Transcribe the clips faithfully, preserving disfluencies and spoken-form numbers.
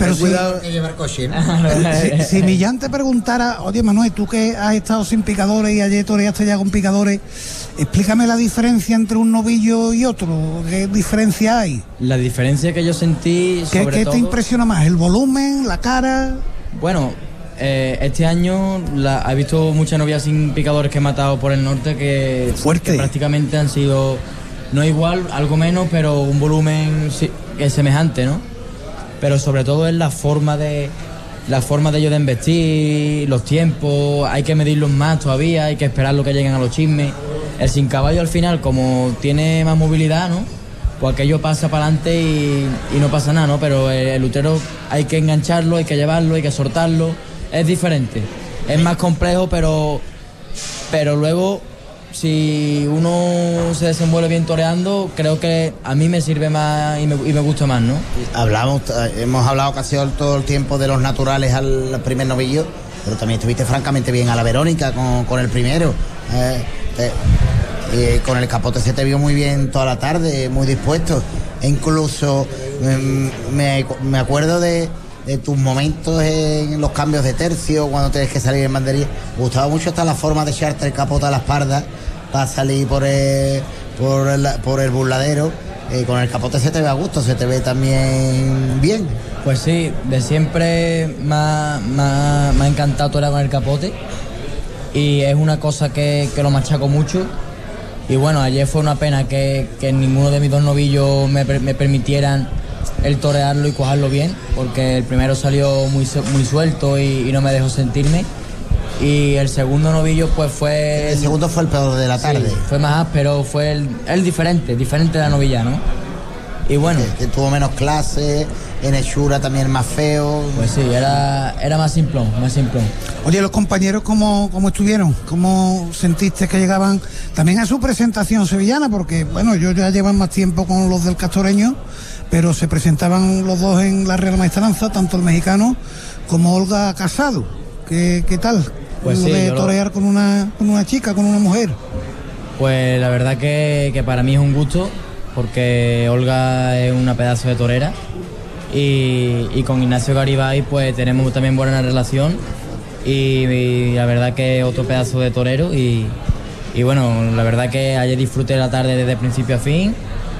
Pero si, cuidado que llevar coche, ¿no? si, si Millán te preguntara, oye Manuel, tú que has estado sin picadores y ayer toreaste ya con picadores, explícame la diferencia entre un novillo y otro. ¿Qué diferencia hay? La diferencia que yo sentí sobre ¿Qué, ¿qué todo... te impresiona más? ¿El volumen, la cara? Bueno, eh, este año la, he visto muchas novias sin picadores que he matado por el norte que, Fuerte. que prácticamente han sido, no igual, algo menos, pero un volumen sí, que es semejante, ¿no? Pero sobre todo es la forma de la forma de ellos de embestir, los tiempos, hay que medirlos más todavía, hay que esperar lo que lleguen a los chismes. El sin caballo al final, como tiene más movilidad, ¿no? Pues aquello pasa para adelante y, y no pasa nada, ¿no? Pero el, el lutero hay que engancharlo, hay que llevarlo, hay que soltarlo, es diferente, es más complejo, pero, pero luego si uno se desenvuelve bien toreando, creo que a mí me sirve más y me, y me gusta más, ¿no? Hablamos, hemos hablado casi todo el tiempo de los naturales al primer novillo, pero también estuviste francamente bien a la Verónica con, con el primero. Eh, eh, eh, con el capote se te vio muy bien toda la tarde, muy dispuesto. E incluso eh, me, me acuerdo de, de tus momentos en los cambios de tercio, cuando tienes que salir en bandería. Me gustaba mucho hasta la forma de echarte el capote a la espalda para salir por el, por el, por el burladero. Eh, con el capote se te ve a gusto, se te ve también bien. Pues sí, de siempre me ha, me ha, me ha encantado torear con el capote y es una cosa que, que lo machaco mucho. Y bueno, ayer fue una pena que, que ninguno de mis dos novillos me, me permitieran el torearlo y cogerlo bien, porque el primero salió muy, muy suelto y, y no me dejó sentirme. Y el segundo novillo pues fue... El segundo fue el peor de la tarde. Sí, fue más áspero, fue el, el diferente, diferente de la novilla, ¿no? Y bueno... Que, que tuvo menos clase, en hechura también más feo. Pues sí, era, era más simplón, más simplón. Oye, los compañeros, ¿cómo, cómo estuvieron? ¿Cómo sentiste que llegaban también a su presentación sevillana? Porque, bueno, ellos ya llevan más tiempo con los del Castoreño, pero se presentaban los dos en la Real Maestranza, tanto el mexicano como Olga Casado. ¿Qué, qué tal? Pues sí, de yo torear lo... con una con una chica, con una mujer. Pues la verdad que, que para mí es un gusto, porque Olga es una pedazo de torera y, y con Ignacio Garibay pues tenemos también buena relación y, y la verdad que es otro pedazo de torero y, y bueno, la verdad que ayer disfruté la tarde desde principio a fin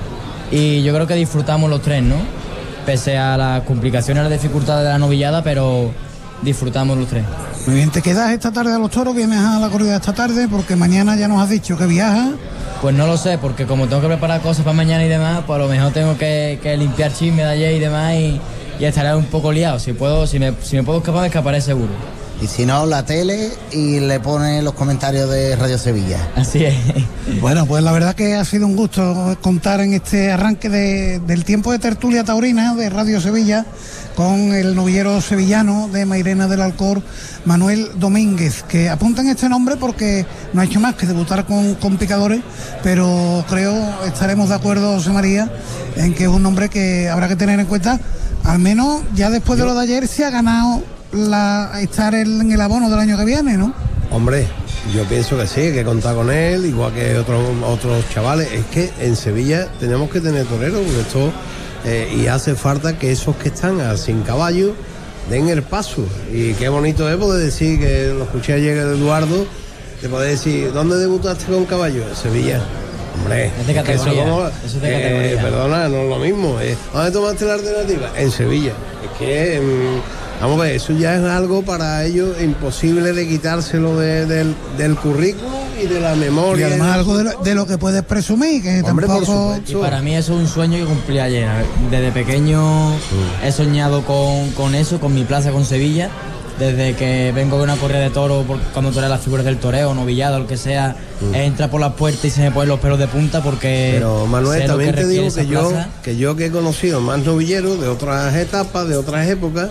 y yo creo que disfrutamos los tres, ¿no? Pese a las complicaciones y las dificultades de la novillada, pero disfrutamos los tres. Muy bien, ¿te quedas esta tarde a los toros? ¿Vienes a la corrida esta tarde? Porque mañana ya nos has dicho que viajas. Pues no lo sé, porque como tengo que preparar cosas para mañana y demás, pues a lo mejor tengo que, que limpiar chisme de ayer y demás y, y estaré un poco liado. Si puedo, si me, si me puedo escapar, me escaparé seguro. Y si no, la tele y le pone los comentarios de Radio Sevilla. Así es. Bueno, pues la verdad que ha sido un gusto contar en este arranque de, del tiempo de tertulia taurina de Radio Sevilla con el novillero sevillano de Mairena del Alcor, Manuel Domínguez, que apuntan este nombre porque no ha hecho más que debutar con, con picadores, pero creo estaremos de acuerdo, José María, en que es un nombre que habrá que tener en cuenta, al menos ya después de lo de ayer se ha ganado la estar en el abono del año que viene, ¿no? Hombre, yo pienso que sí, hay que contar con él, igual que otros otros chavales. Es que en Sevilla tenemos que tener toreros, porque esto eh, y hace falta que esos que están a sin caballo den el paso. Y qué bonito es poder decir, que lo escuché ayer Eduardo, de poder decir, ¿dónde debutaste con caballo? En Sevilla. Hombre, es de categoría. Es que eso, eso es de eh, categoría. Perdona, no es lo mismo. Eh. ¿Dónde tomaste la alternativa? En Sevilla. Es que... Mm, vamos a ver, eso ya es algo para ellos imposible de quitárselo de, del, del currículum y de la memoria. Y además algo de lo, de lo que puedes presumir, que Hombre, tampoco... Y para mí eso es un sueño que cumplí ayer. Desde pequeño mm. he soñado con, con eso, con mi plaza, con Sevilla. Desde que vengo de una corrida de toro, cuando toreo las figuras del toreo, novillado, lo que sea, mm. entra por las puertas y se me ponen los pelos de punta porque... Pero Manuel, también que te digo que yo, plaza. que yo que he conocido más novilleros de otras etapas, de otras épocas,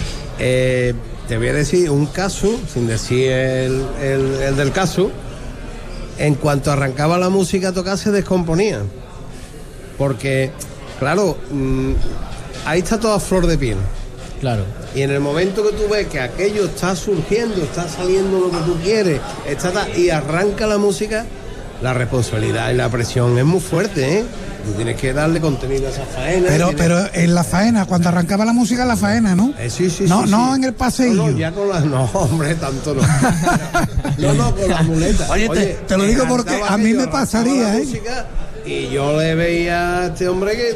Eh, te voy a decir un caso, sin decir el, el, el del caso. En cuanto arrancaba la música a tocar, se descomponía, porque claro, mmm, ahí está toda flor de piel, claro, y en el momento que tú ves que aquello está surgiendo, está saliendo lo que tú quieres, está, y arranca la música, la responsabilidad y la presión es muy fuerte, ¿eh? Tú tienes que darle contenido a esa faena. Pero, tienes... pero en la faena, cuando arrancaba la música en la faena, ¿no? Eh, sí, sí, no, sí, no sí. en el paseillo. No, no, ya con las... No, hombre, tanto no. No, no, con las muletas. Oye, te, te lo digo porque a mí me pasaría, ¿eh? Música, y yo le veía a este hombre que,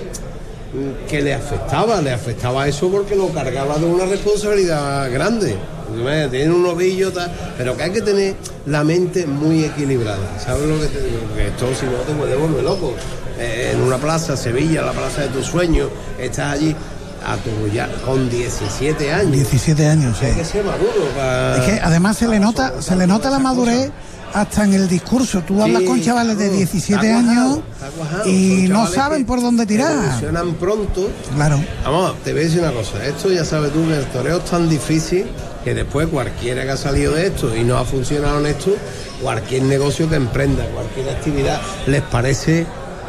que le afectaba, le afectaba eso porque lo cargaba de una responsabilidad grande. Tiene un ovillo, tal, pero que hay que tener la mente muy equilibrada. ¿Sabes lo que te digo? Porque esto, si no, te puede volver loco. Eh, en una plaza, Sevilla, la plaza de tus sueños, estás allí a tu, ya con diecisiete años. diecisiete años, sí. Hay que ser maduro para... Es que además se le nota, se le nota la madurez hasta en el discurso. Tú hablas Sí, con chavales de no, diecisiete está cuajado, años está cuajado. y Son no chavales saben que por dónde tirar. evolucionan pronto. Claro. Vamos, te voy a decir una cosa. Esto ya sabes tú que el toreo es tan difícil que después cualquiera que ha salido de esto y no ha funcionado en esto, cualquier negocio que emprenda, cualquier actividad, les parece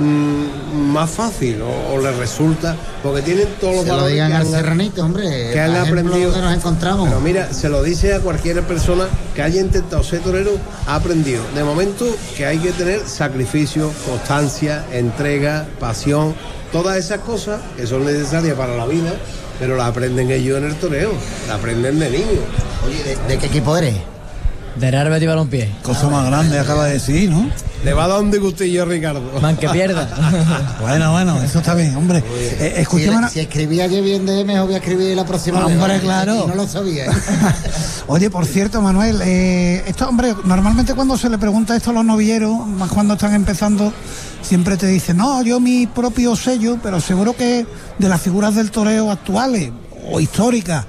mmm, más fácil o, o les resulta, porque tienen todos los Se lo valores digan que al han- serranito, hombre. que han por ejemplo, aprendido. donde nos encontramos. Pero mira, se lo dice a cualquier persona que haya intentado ser torero, ha aprendido. De momento que hay que tener sacrificio, constancia, entrega, pasión, todas esas cosas que son necesarias para la vida, pero las aprenden ellos en el toreo, la aprenden de niños. Oye, ¿de, de qué equipo eres? De Real Betis Balompié. Cosa más grande acaba de decir, ¿no? Le va a dar un disgustillo a Ricardo. Man que pierda. Bueno, bueno, eso está bien, hombre. Eh, Si, escuchemos. si escribía yo bien de mejor voy a escribir la próxima vez. Hombre, claro. Y no lo sabía, ¿eh? Oye, por cierto, Manuel, eh, esto, hombre, normalmente cuando se le pregunta esto a los novilleros, más cuando están empezando, siempre te dicen, no, yo mi propio sello, pero seguro que de las figuras del toreo actuales o históricas,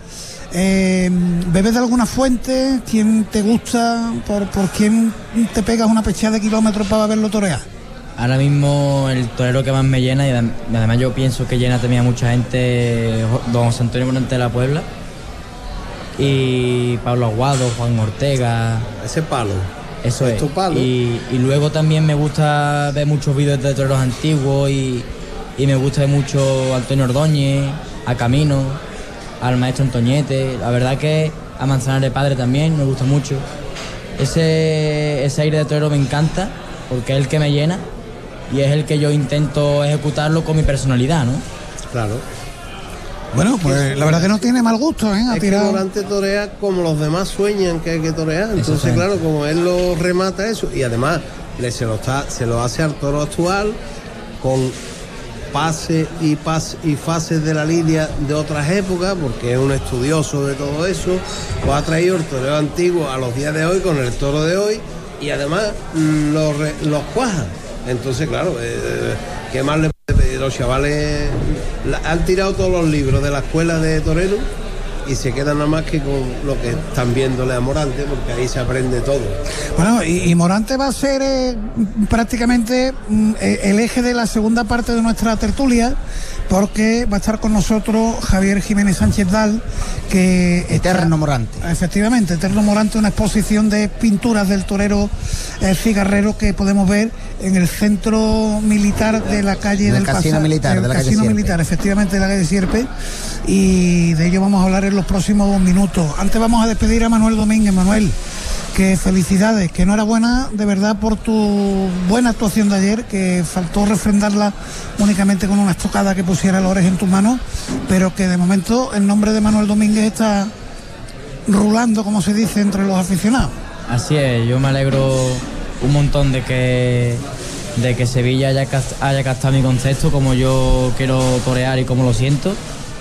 eh, ¿bebes de alguna fuente? ¿Quién te gusta? ¿Por, por quién te pegas una pechada de kilómetros para verlo torear? Ahora mismo el torero que más me llena, y adem- además yo pienso que llena también a mucha gente, Jo- don José Antonio Morante de la Puebla, y Pablo Aguado, Juan Ortega, Ese palo. eso ¿Es es. tu palo? Y, y luego también me gusta ver muchos vídeos de toreros antiguos y, y me gusta ver mucho a Antonio Ordóñez, a Camino, al maestro Antoñete. La verdad que a Manzanares Padre también me gusta mucho. Ese, ese aire de torero me encanta porque es el que me llena y es el que yo intento ejecutarlo con mi personalidad, ¿no? Claro. Bueno, pues la verdad que no tiene mal gusto, ¿eh? Ha Es que tirado. Morante torea como los demás sueñan que hay que torear. Entonces, Exactamente. claro, como él lo remata eso, y además le se lo está, se lo hace al toro actual con pases y pas y fases de la lidia de otras épocas, porque es un estudioso de todo eso, pues ha traído el toreo antiguo a los días de hoy con el toro de hoy, y además mm, los re- los cuaja. Entonces, claro, eh, ¿qué más le puede pedir? Los chavales la- han tirado todos los libros de la escuela de torero y se quedan nada más que con lo que están viéndole a Morante, porque ahí se aprende todo. Bueno, y, y Morante va a ser eh, prácticamente mm, eh, el eje de la segunda parte de nuestra tertulia, porque va a estar con nosotros Javier Jiménez Sánchez Dal, que está- Eterno Morante. efectivamente, Eterno Morante, una exposición de pinturas del torero eh, cigarrero que podemos ver en el centro militar de la calle Del del Casino Pasa- Militar, del de la calle Casino Sierpe. Militar, efectivamente, de la calle Sierpe, y de ello vamos a hablar en los próximos minutos. Antes vamos a despedir a Manuel Domínguez. Manuel, que felicidades, que enhorabuena de verdad por tu buena actuación de ayer, que faltó refrendarla únicamente con una estocada que pusiera Lores en tus manos, pero que de momento el nombre de Manuel Domínguez está rulando, como se dice, entre los aficionados. Así es, yo me alegro un montón de que de que Sevilla haya, cas- haya captado mi concepto como yo quiero torear y como lo siento,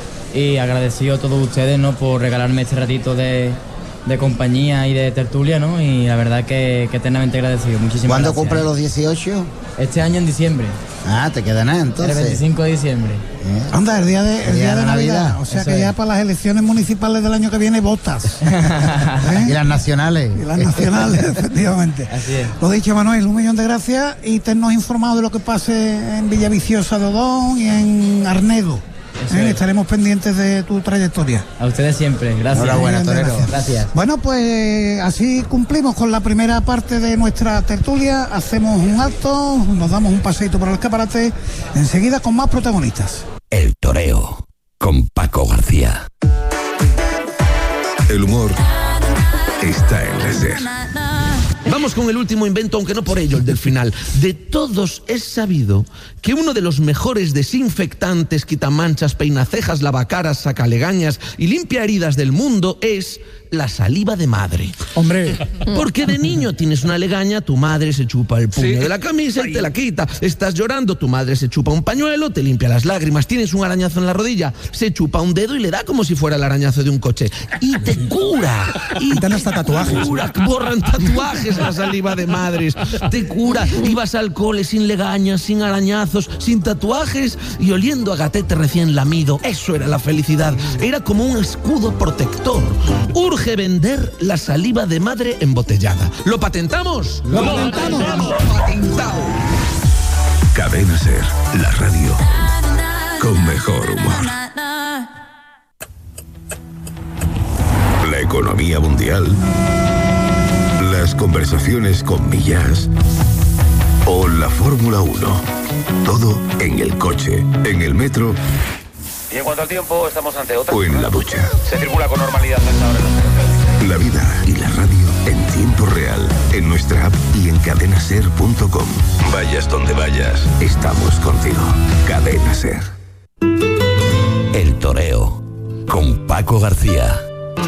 y agradecido a todos ustedes, ¿no?, por regalarme este ratito de, de compañía y de tertulia, ¿no?, y la verdad que, que eternamente agradecido. Muchísimas ¿Cuándo gracias. cumple los dieciocho? Este año en diciembre, Ah, te queda nada el entonces. veinticinco de diciembre. Eh. Anda, el día de, el día de Navidad. O sea Eso que ya es. para las elecciones municipales del año que viene votas. ¿Eh? Y las nacionales. Y las nacionales, efectivamente. Así es. Lo dicho, Manuel, un millón de gracias y tennos informados de lo que pase en Villaviciosa de Odón y en Arnedo. Eso ¿Eh? es. Estaremos pendientes de tu trayectoria. A ustedes siempre, gracias. Enhorabuena, Un millón de torero. Gracias. Bueno, pues así cumplimos con la primera parte de nuestra tertulia. Hacemos un alto, nos damos un paseíto por el escaparate. Enseguida con más protagonistas. El toreo con Paco García. El humor está en la SER. Vamos con el último invento, aunque no por ello el del final. De todos es sabido que uno de los mejores desinfectantes, quitamanchas, peinacejas, lavacaras, sacalegañas y limpia heridas del mundo es la saliva de madre. Hombre. Porque de niño tienes una legaña, tu madre se chupa el puño Sí. de la camisa y te la quita. Estás llorando, tu madre se chupa un pañuelo, te limpia las lágrimas. Tienes un arañazo en la rodilla, se chupa un dedo y le da como si fuera el arañazo de un coche. Y te cura. Y Quitan hasta tatuajes. Cura, borran tatuajes la saliva de madres. Te cura. Ibas al cole sin legañas, sin arañazos, sin tatuajes y oliendo a gatete recién lamido. Eso era la felicidad. Era como un escudo protector. Urge vender la saliva de madre embotellada. ¿Lo patentamos? ¡Lo patentamos! Patentado. Cadena Ser, la radio con mejor humor. La economía mundial, las conversaciones con Millás o la Fórmula uno. Todo en el coche, en el metro Y en cuanto al tiempo, estamos ante otra. o en la ducha. Se circula con normalidad hasta ahora en los carreteras. La vida y la radio en tiempo real, en nuestra app y en cadenaser punto com. Vayas donde vayas, estamos contigo. Cadena Ser. El toreo con Paco García.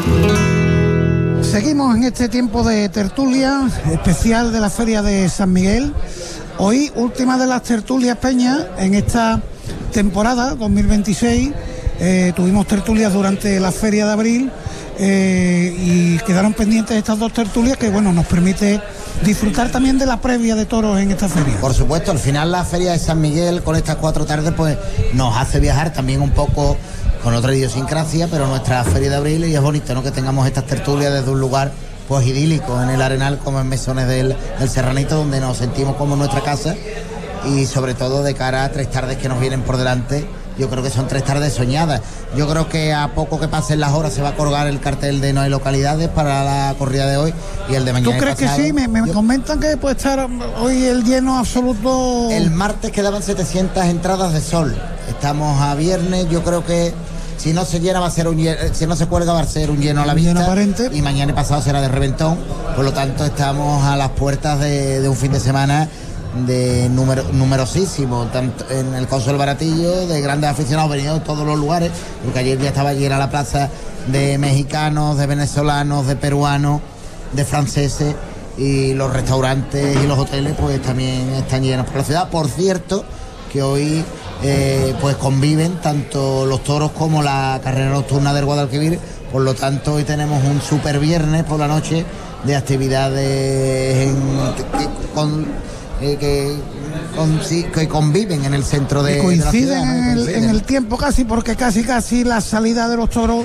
Seguimos en este tiempo de tertulia especial de la Feria de San Miguel. Hoy, última de las tertulias Peña en esta temporada dos mil veintiséis. Eh, tuvimos tertulias durante la Feria de Abril eh, y quedaron pendientes estas dos tertulias que, bueno, nos permite disfrutar también de la previa de toros en esta feria. Por supuesto, al final la Feria de San Miguel con estas cuatro tardes pues nos hace viajar también un poco con otra idiosincrasia, pero nuestra Feria de Abril, y es bonito, ¿no?, que tengamos estas tertulias desde un lugar pues idílico en el Arenal, como en Mesones del, del Serranito, donde nos sentimos como en nuestra casa, y sobre todo de cara a tres tardes que nos vienen por delante. Yo creo que son tres tardes soñadas. Yo creo que a poco que pasen las horas se va a colgar el cartel de No hay localidades para la corrida de hoy y el de mañana. ¿Tú crees que sí? Me, me Yo... comentan que puede estar hoy el lleno absoluto. El martes quedaban setecientas entradas de sol. Estamos a viernes, yo creo que si no se llena va a ser un lleno, si no se cuelga va a ser un lleno a la vista. Lleno aparente. Y mañana y pasado será de reventón. Por lo tanto estamos a las puertas de, de un fin de semana de número, numerosísimo, tanto en el Consuelo Baratillo, de grandes aficionados venidos de todos los lugares, porque ayer ya estaba llena la plaza de mexicanos, de venezolanos, de peruanos, de franceses, y los restaurantes y los hoteles pues también están llenos por la ciudad. Por cierto, que hoy eh, pues conviven tanto los toros como la carrera nocturna del Guadalquivir, por lo tanto hoy tenemos un super viernes por la noche de actividades en, que, con Eh, que, con, sí, que conviven en el centro de, que coinciden, de la ciudad, ¿no? en, el, coinciden. en el tiempo casi, porque casi casi la salida de los toros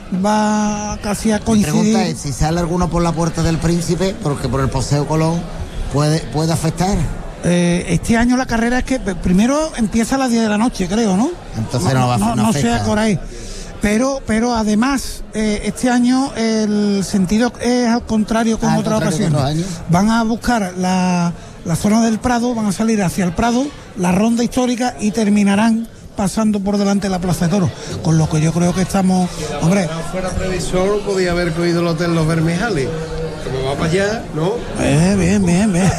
va casi a Mi coincidir. pregunta es si sale alguno por la Puerta del Príncipe, porque por el Paseo Colón puede, puede afectar. Eh, este año la carrera es que primero empieza a las diez de la noche, creo, ¿no? Entonces no va a- no, no no afecta. sea por ahí. Pero, pero además, eh, este año el sentido es al contrario que en Ah, al otras contrario que ocasiones. otros años. Van a buscar la, la zona del Prado, van a salir hacia el Prado, la ronda histórica, y terminarán pasando por delante de la Plaza de Toros. Con lo que yo creo que estamos, hombre, Si fuera previsor, podía haber cogido el hotel Los Bermejales. Como va para allá, ¿no? Eh, bien, bien, bien.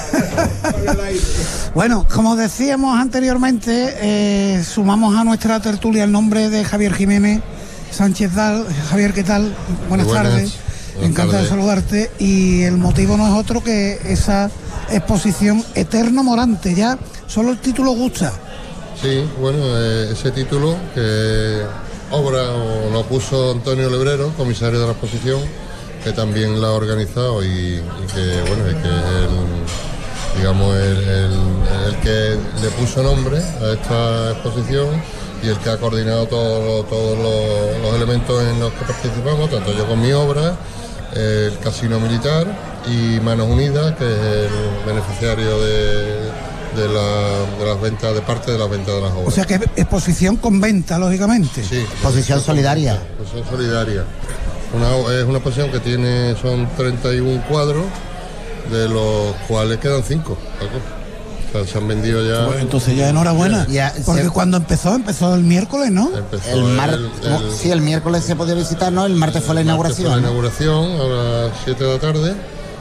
Bueno, como decíamos anteriormente, eh, sumamos a nuestra tertulia el nombre de Javier Jiménez Sánchez Dal. Javier, ¿qué tal? Buenas, Buenas. tardes. Buenas Encantado tardes. de saludarte. Y el motivo no es otro que esa exposición Eterno Morante. Ya solo el título gusta. Sí, bueno, eh, ese título que obra o lo puso Antonio Lebrero, comisario de la exposición, que también la ha organizado y, y que, bueno, y que es el, digamos, el, el- el que le puso nombre a esta exposición y el que ha coordinado todos los, todos los, los elementos en los que participamos, tanto yo con mi obra, el Casino Militar y Manos Unidas, que es el beneficiario de, de, la- de las ventas, de parte de las ventas de las obras. O sea que exposición con venta, lógicamente. Sí, Exposición solidaria. exposición solidaria. Una, es una exposición que tiene, son treinta y uno cuadros, de los cuales quedan cinco. O sea, se han vendido ya. Pues entonces ya enhorabuena. Ya, Porque se- cuando empezó, empezó el miércoles, ¿no? Empezó El mar... el- no, el- sí, el miércoles se podía visitar, ¿no? El martes fue la el martes inauguración. fue la ¿no? inauguración a las siete de la tarde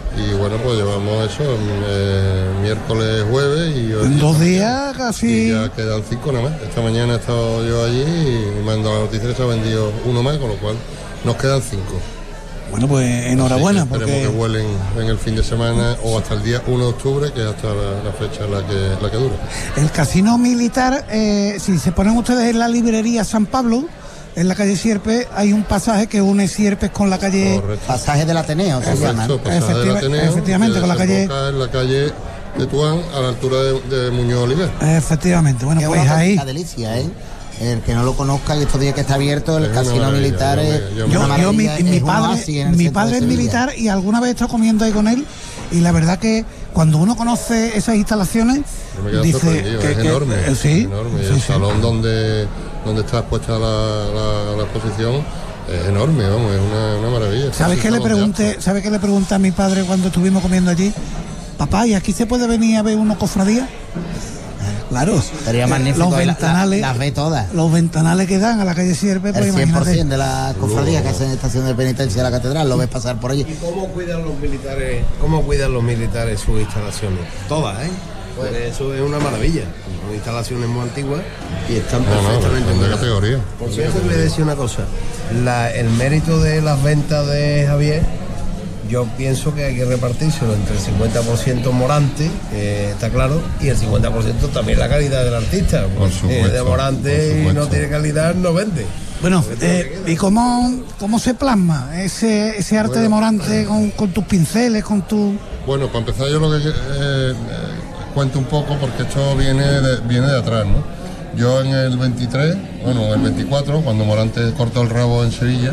Y bueno, pues llevamos eso, eh, miércoles, jueves y hoy. En dos días casi. Y ya quedan cinco nada más. Esta mañana he estado yo allí y me han dado la noticia que se ha vendido uno más, con lo cual nos quedan cinco. Bueno, pues enhorabuena. Esperemos porque... que vuelen en el fin de semana o hasta el día uno de octubre, que es hasta la, la fecha la que, la que dura. El casino militar, eh, si se ponen ustedes en la librería San Pablo, en la calle Sierpes, hay un pasaje que une Sierpes con la calle... Correcto. Pasaje de la Ateneo, se llama. Pasaje del Ateneo, efectivamente, con la calle... en la calle de Tuán, a la altura de, de Muñoz Oliver. Efectivamente, bueno, Qué pues buena ahí... delicia, ¿eh? El que no lo conozca y estos días que está abierto, el Es casino militar es Yo, yo mi, es mi un padre, oasis en el mi centro padre de es Sevilla. militar y alguna vez he estado comiendo ahí con él y la verdad que cuando uno conoce esas instalaciones Yo me quedo dice sorprendido, que, es que- enorme, eh, sí, es enorme. Y sí, el sí. salón donde, donde está expuesta la, la, la exposición es enorme, vamos, es una, una maravilla. ¿Sabes Es qué un le salón de pregunté? ¿Sabes qué le pregunté a mi padre cuando estuvimos comiendo allí? Papá, ¿y aquí se puede venir a ver una cofradía? Claro. Sería Eh, magnífico. Los la- la- ventanales, las ve todas. los ventanales que dan a la calle Sierpes, pues El cien por imagínate. ciento de la cofradía que hacen en estación de penitencia de la catedral, lo ves pasar por allí. ¿Y cómo cuidan los militares, cómo cuidan los militares sus instalaciones? Todas, ¿eh? Pues eso es una maravilla. Son instalaciones muy antiguas y están No, no, perfectamente son de cuidadas. categoría. Por cierto, le decía una cosa. La- el mérito de las ventas de Javier, yo pienso que hay que repartírselo entre el cincuenta por ciento Morante, eh, está claro, y el cincuenta por ciento también la calidad del artista. Por supuesto, es de Morante por y supuesto. no tiene calidad, no vende. Bueno, eh, ¿y cómo, cómo se plasma ese, ese arte Bueno. de Morante con, con tus pinceles, con tu... Bueno, para empezar yo lo que eh, eh, cuento un poco, porque esto viene de, viene de atrás, ¿no? Yo en el veintitrés, bueno, en el veinticuatro, cuando Morante cortó el rabo en Sevilla,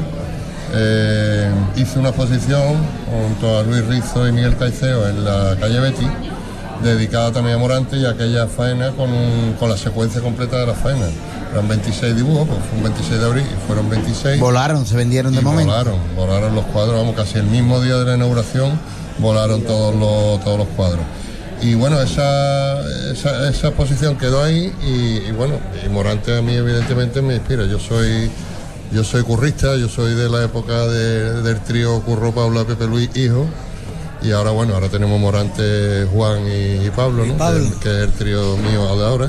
eh, hice una exposición junto a Luis Rizo y Miguel Caiceo en la calle Betty, dedicada también a Morante y a aquella faena con, un- con la secuencia completa de la faena. Eran veintiséis dibujos, pues fue un veintiséis de abril y fueron veintiséis. Volaron, se vendieron de Y momento. volaron, volaron los cuadros, vamos, casi el mismo día de la inauguración volaron todos los, todos los cuadros. Y bueno, esa, esa, esa exposición quedó ahí y, y bueno, y Morante a mí evidentemente me inspira. Yo soy, yo soy currista, yo soy de la época de- del trío Curro, Paula, Pepe Luis, hijo. Y ahora bueno, ahora tenemos Morante, Juan y, y Pablo, ¿no? Pablo. Que, que es el trío mío de ahora.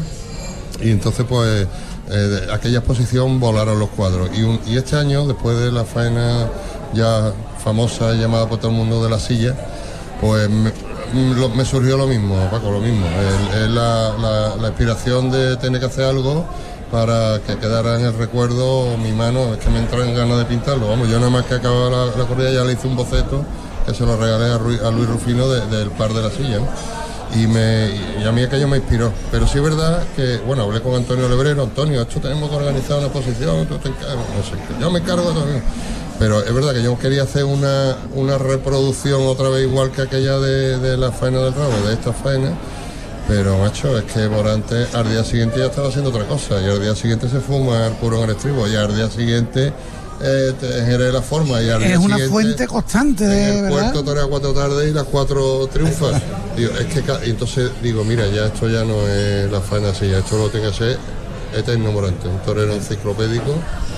Y entonces pues eh, de aquella exposición volaron los cuadros. Y, un- y este año, después de la faena ya famosa y llamada por todo el mundo de la silla, pues me, lo- me surgió lo mismo, Paco, lo mismo. El- el- la, la- la inspiración de tener que hacer algo para que quedara en el recuerdo mi mano, es que me entró en ganas de pintarlo. Vamos, yo nada más que acababa la, la corrida ya le hice un boceto que se lo regalé a, Rui- a Luis Rufino de- del par de la silla, ¿no? Y, me, y a mí aquello me inspiró. Pero sí es verdad que, bueno, hablé con Antonio Lebrero. Antonio, esto tenemos que organizar una exposición, tú te encargas, no sé, yo me encargo de todo. Pero es verdad que yo quería hacer una, una reproducción otra vez igual que aquella de, de la faena del rabo, de esta faena. Pero, macho, es que Morante al día siguiente ya estaba haciendo otra cosa. Y al día siguiente se fuma el puro en el estribo. Y al día siguiente eh, te Jerez la forma. Y al día Es una siguiente, fuente constante de, en el ¿verdad? puerto torea cuatro tardes y las cuatro triunfas. Digo, es que, ca- y entonces digo, mira, ya esto ya no es la faena así, ya esto lo tiene que ser eterno Morante, un torero enciclopédico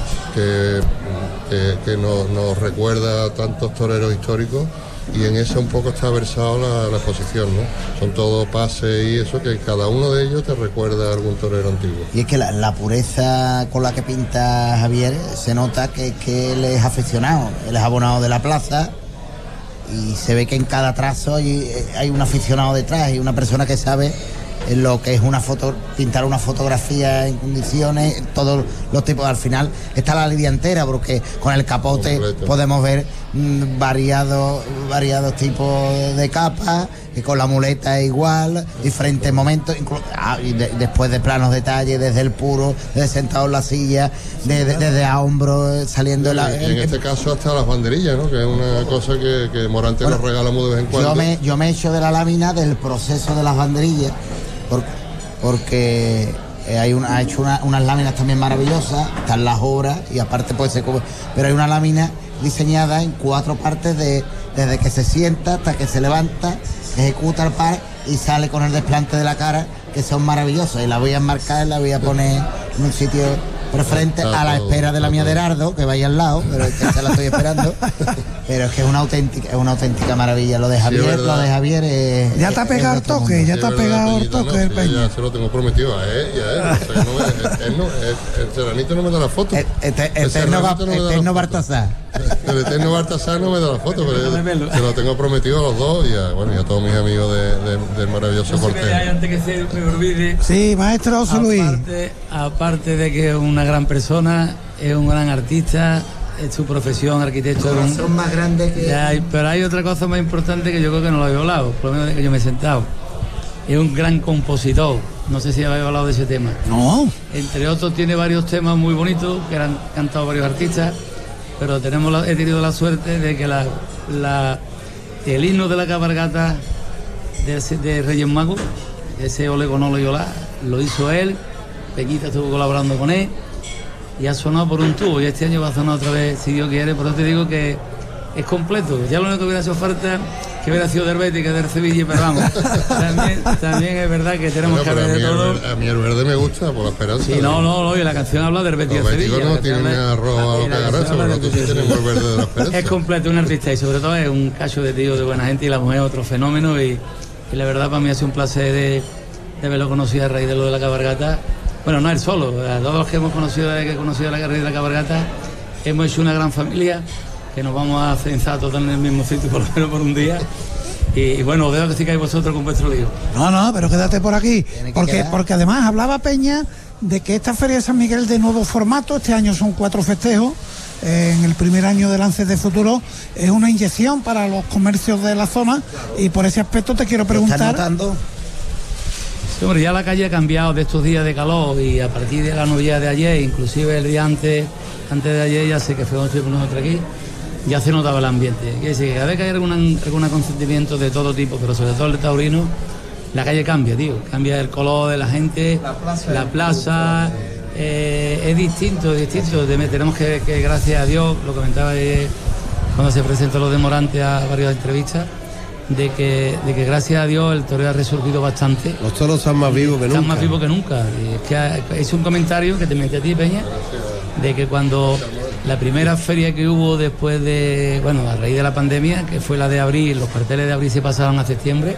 que, que, que nos, nos recuerda a tantos toreros históricos. Y en eso un poco está versado la, la exposición, ¿no? Son todos pases y eso, que cada uno de ellos te recuerda a algún torero antiguo. Y es que la, la pureza con la que pinta Javier se nota que, que él es aficionado, él es abonado de la plaza y se ve que en cada trazo hay, hay un aficionado detrás y una persona que sabe lo que es una foto, pintar una fotografía en condiciones, todos los tipos. Al final está la lidia entera, porque con el capote Completo. podemos ver mm, variados variados tipos de capas, y con la muleta igual, diferentes momentos, inclu- ah, y de- después de planos detalles, desde el puro, desde sentado en la silla, de- de- desde a hombro, saliendo la... Y en este caso hasta las banderillas, ¿no? Que es una cosa que, que Morante Bueno, nos regala muy de vez en cuando. Yo me, yo me he hecho de la lámina del proceso de las banderillas, por- porque eh, hay una, ha hecho una- unas láminas también maravillosas, están las obras y aparte pues se cubre, pero hay una lámina diseñada en cuatro partes de, desde que se sienta hasta que se levanta, ejecuta el par y sale con el desplante de la cara, que son maravillosas, y la voy a enmarcar, la voy a poner en un sitio preferente a la espera de la mía de Herardo, que vaya al lado, pero es que esa la estoy esperando. Pero es que es una auténtica, es una auténtica maravilla. Lo de Javier, sí, lo de Javier es. Ya te ha pegado el toque, ya te ha pegado el toque del Peña. Ya se lo tengo prometido a él y a él. O sea, no me, él no, el, el Serranito no me da la foto. El, el, el, el eterno, no eterno Bartasar. El eterno Bartasar no me da la foto, pero se lo tengo prometido a los dos y a, bueno, y a todos mis amigos de, de, del maravilloso no cortejo. Antes que se me olvide. Sí, maestro José Luis. Aparte, aparte de que es una gran persona, es un gran artista, es su profesión, arquitecto. Un, son más grandes que. Hay, pero hay otra cosa más importante que yo creo que no lo había hablado, por lo menos de que yo me he sentado. Es un gran compositor. No sé si habéis hablado de ese tema. No. Entre otros tiene varios temas muy bonitos que han cantado varios artistas, pero tenemos la, he tenido la suerte de que la, la, el himno de la cabalgata de, de Reyes Magos, ese Ole con Ole y Olá, lo hizo él. Peñita estuvo colaborando con él y ha sonado por un tubo, y este año va a sonar otra vez si Dios quiere. Por eso te digo que es completo. Ya lo único que hubiera hecho falta que hubiera sido del Betis que del Sevilla, pero vamos, también, también es verdad que tenemos bueno, que ver de todo. El, a mí el verde me gusta por la esperanza. Sí, no, no, no, y la canción habla del Betis de Sevilla. No tienen arroz a lo que agarrarse, pero nosotros sí tenemos el verde de la esperanza. Es completo, un artista, y sobre todo es un cacho de tío de buena gente, y la mujer otro fenómeno, y, y la verdad para mí ha sido un placer de, de haberlo conocido a raíz de lo de la cabalgata. Bueno, no él solo, a todos los que hemos conocido desde que he conocido la carrera de la cabalgata, hemos hecho una gran familia, que nos vamos a censar todos en el mismo sitio por lo menos por un día. Y, y bueno, os dejo que sigáis vosotros con vuestro lío. No, no, pero quédate por aquí, porque, porque además hablaba Peña de que esta Feria de San Miguel de nuevo formato, este año son cuatro festejos, eh, en el primer año de Lances de Futuro, es una inyección para los comercios de la zona, y por ese aspecto te quiero preguntar. ¿Estás notando? Sí, hombre, ya la calle ha cambiado de estos días de calor, y a partir de la noche de ayer, inclusive el día antes, antes de ayer, ya sé que fue donde estoy nosotros aquí, ya se notaba el ambiente. Quiere decir que cada vez que hay algún, algún consentimiento de todo tipo, pero sobre todo el de taurino, la calle cambia, tío. Cambia el color de la gente, la plaza, la plaza eh, es distinto, es distinto. Tenemos que, que, gracias a Dios, lo comentaba ayer cuando se presentó lo de Morante a varias entrevistas, de que, de que gracias a Dios el toreo ha resurgido bastante. Los toros están más vivos que están nunca. Están más vivos que nunca. Y es que es un comentario que te metí a ti, Peña, de que cuando la primera feria que hubo después de, bueno, a raíz de la pandemia, que fue la de abril, los carteles de abril se pasaron a septiembre,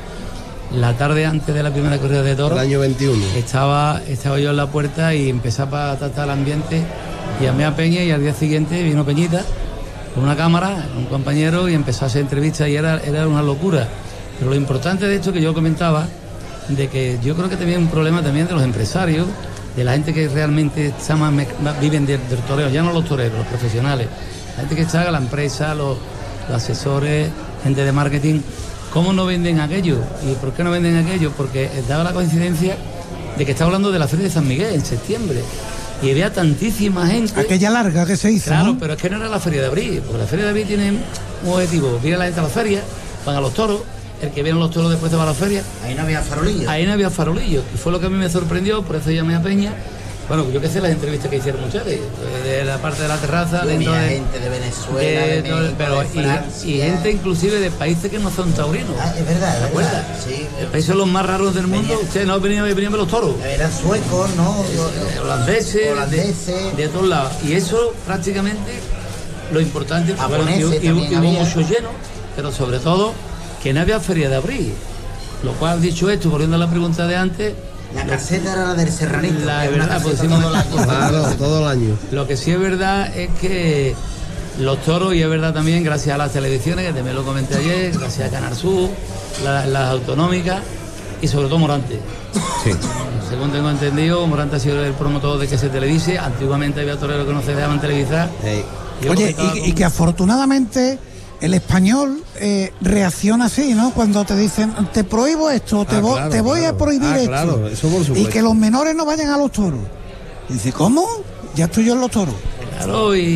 la tarde antes de la primera corrida de toros, el año veintiuno, estaba, estaba yo en la puerta y empezaba a tratar el ambiente, llamé a Peña y al día siguiente vino Peñita con una cámara, un compañero, y empezó a hacer entrevistas, y era, era una locura. Pero lo importante de esto que yo comentaba, de que yo creo que también es un problema también de los empresarios, de la gente que realmente está más, más, viven del, del toreo, ya no los toreros, los profesionales, la gente que está en la empresa, los, los asesores, gente de marketing. ¿Cómo no venden aquello? ¿Y por qué no venden aquello? Porque daba la coincidencia de que estaba hablando de la Feria de San Miguel en septiembre, y había tantísima gente. Aquella larga que se hizo. Claro, ¿no? pero es que no era la Feria de Abril, porque la Feria de Abril tiene un objetivo: viene la gente a la feria, van a los toros, el que viene a los toros después se va a la feria. Ahí no había farolillos. Ahí no había farolillos, y fue lo que a mí me sorprendió, por eso llamé a Peña. Bueno, yo que sé las entrevistas que hicieron ustedes, de la parte de la terraza, dentro de gente de Venezuela, de, de México, pero de Francia, y, y gente inclusive de países que no son taurinos. Ah, es verdad, es verdad. Sí, el país son los más raros del mundo. Ustedes no venían, venían de los toros. Eran suecos, ¿no? Holandeses, holandeses. De, de todos lados. Y eso prácticamente lo importante, bueno, y, y, y hubo mucho lleno, pero sobre todo que no había feria de abril. Lo cual, dicho esto, volviendo a la pregunta de antes, la caseta era la del Serranito. La verdad, pues todo el año. Claro, todo el año. Lo que sí es verdad es que los toros, y es verdad también, gracias a las televisiones, que también lo comenté ayer, gracias a Canal Sur, la, las autonómicas, y sobre todo Morante. Sí. Según tengo entendido, Morante ha sido el promotor de que se televise. Antiguamente había toreros que no se dejaban televisar. Hey. Oye, y, con... y que afortunadamente el español eh, reacciona así, ¿no? Cuando te dicen, te prohíbo esto, te, ah, vo claro, te voy claro. a prohibir ah, esto. Claro, eso por supuesto. Y que los menores no vayan a los toros. Y dice, ¿cómo? Ya estoy yo en los toros. Claro, y,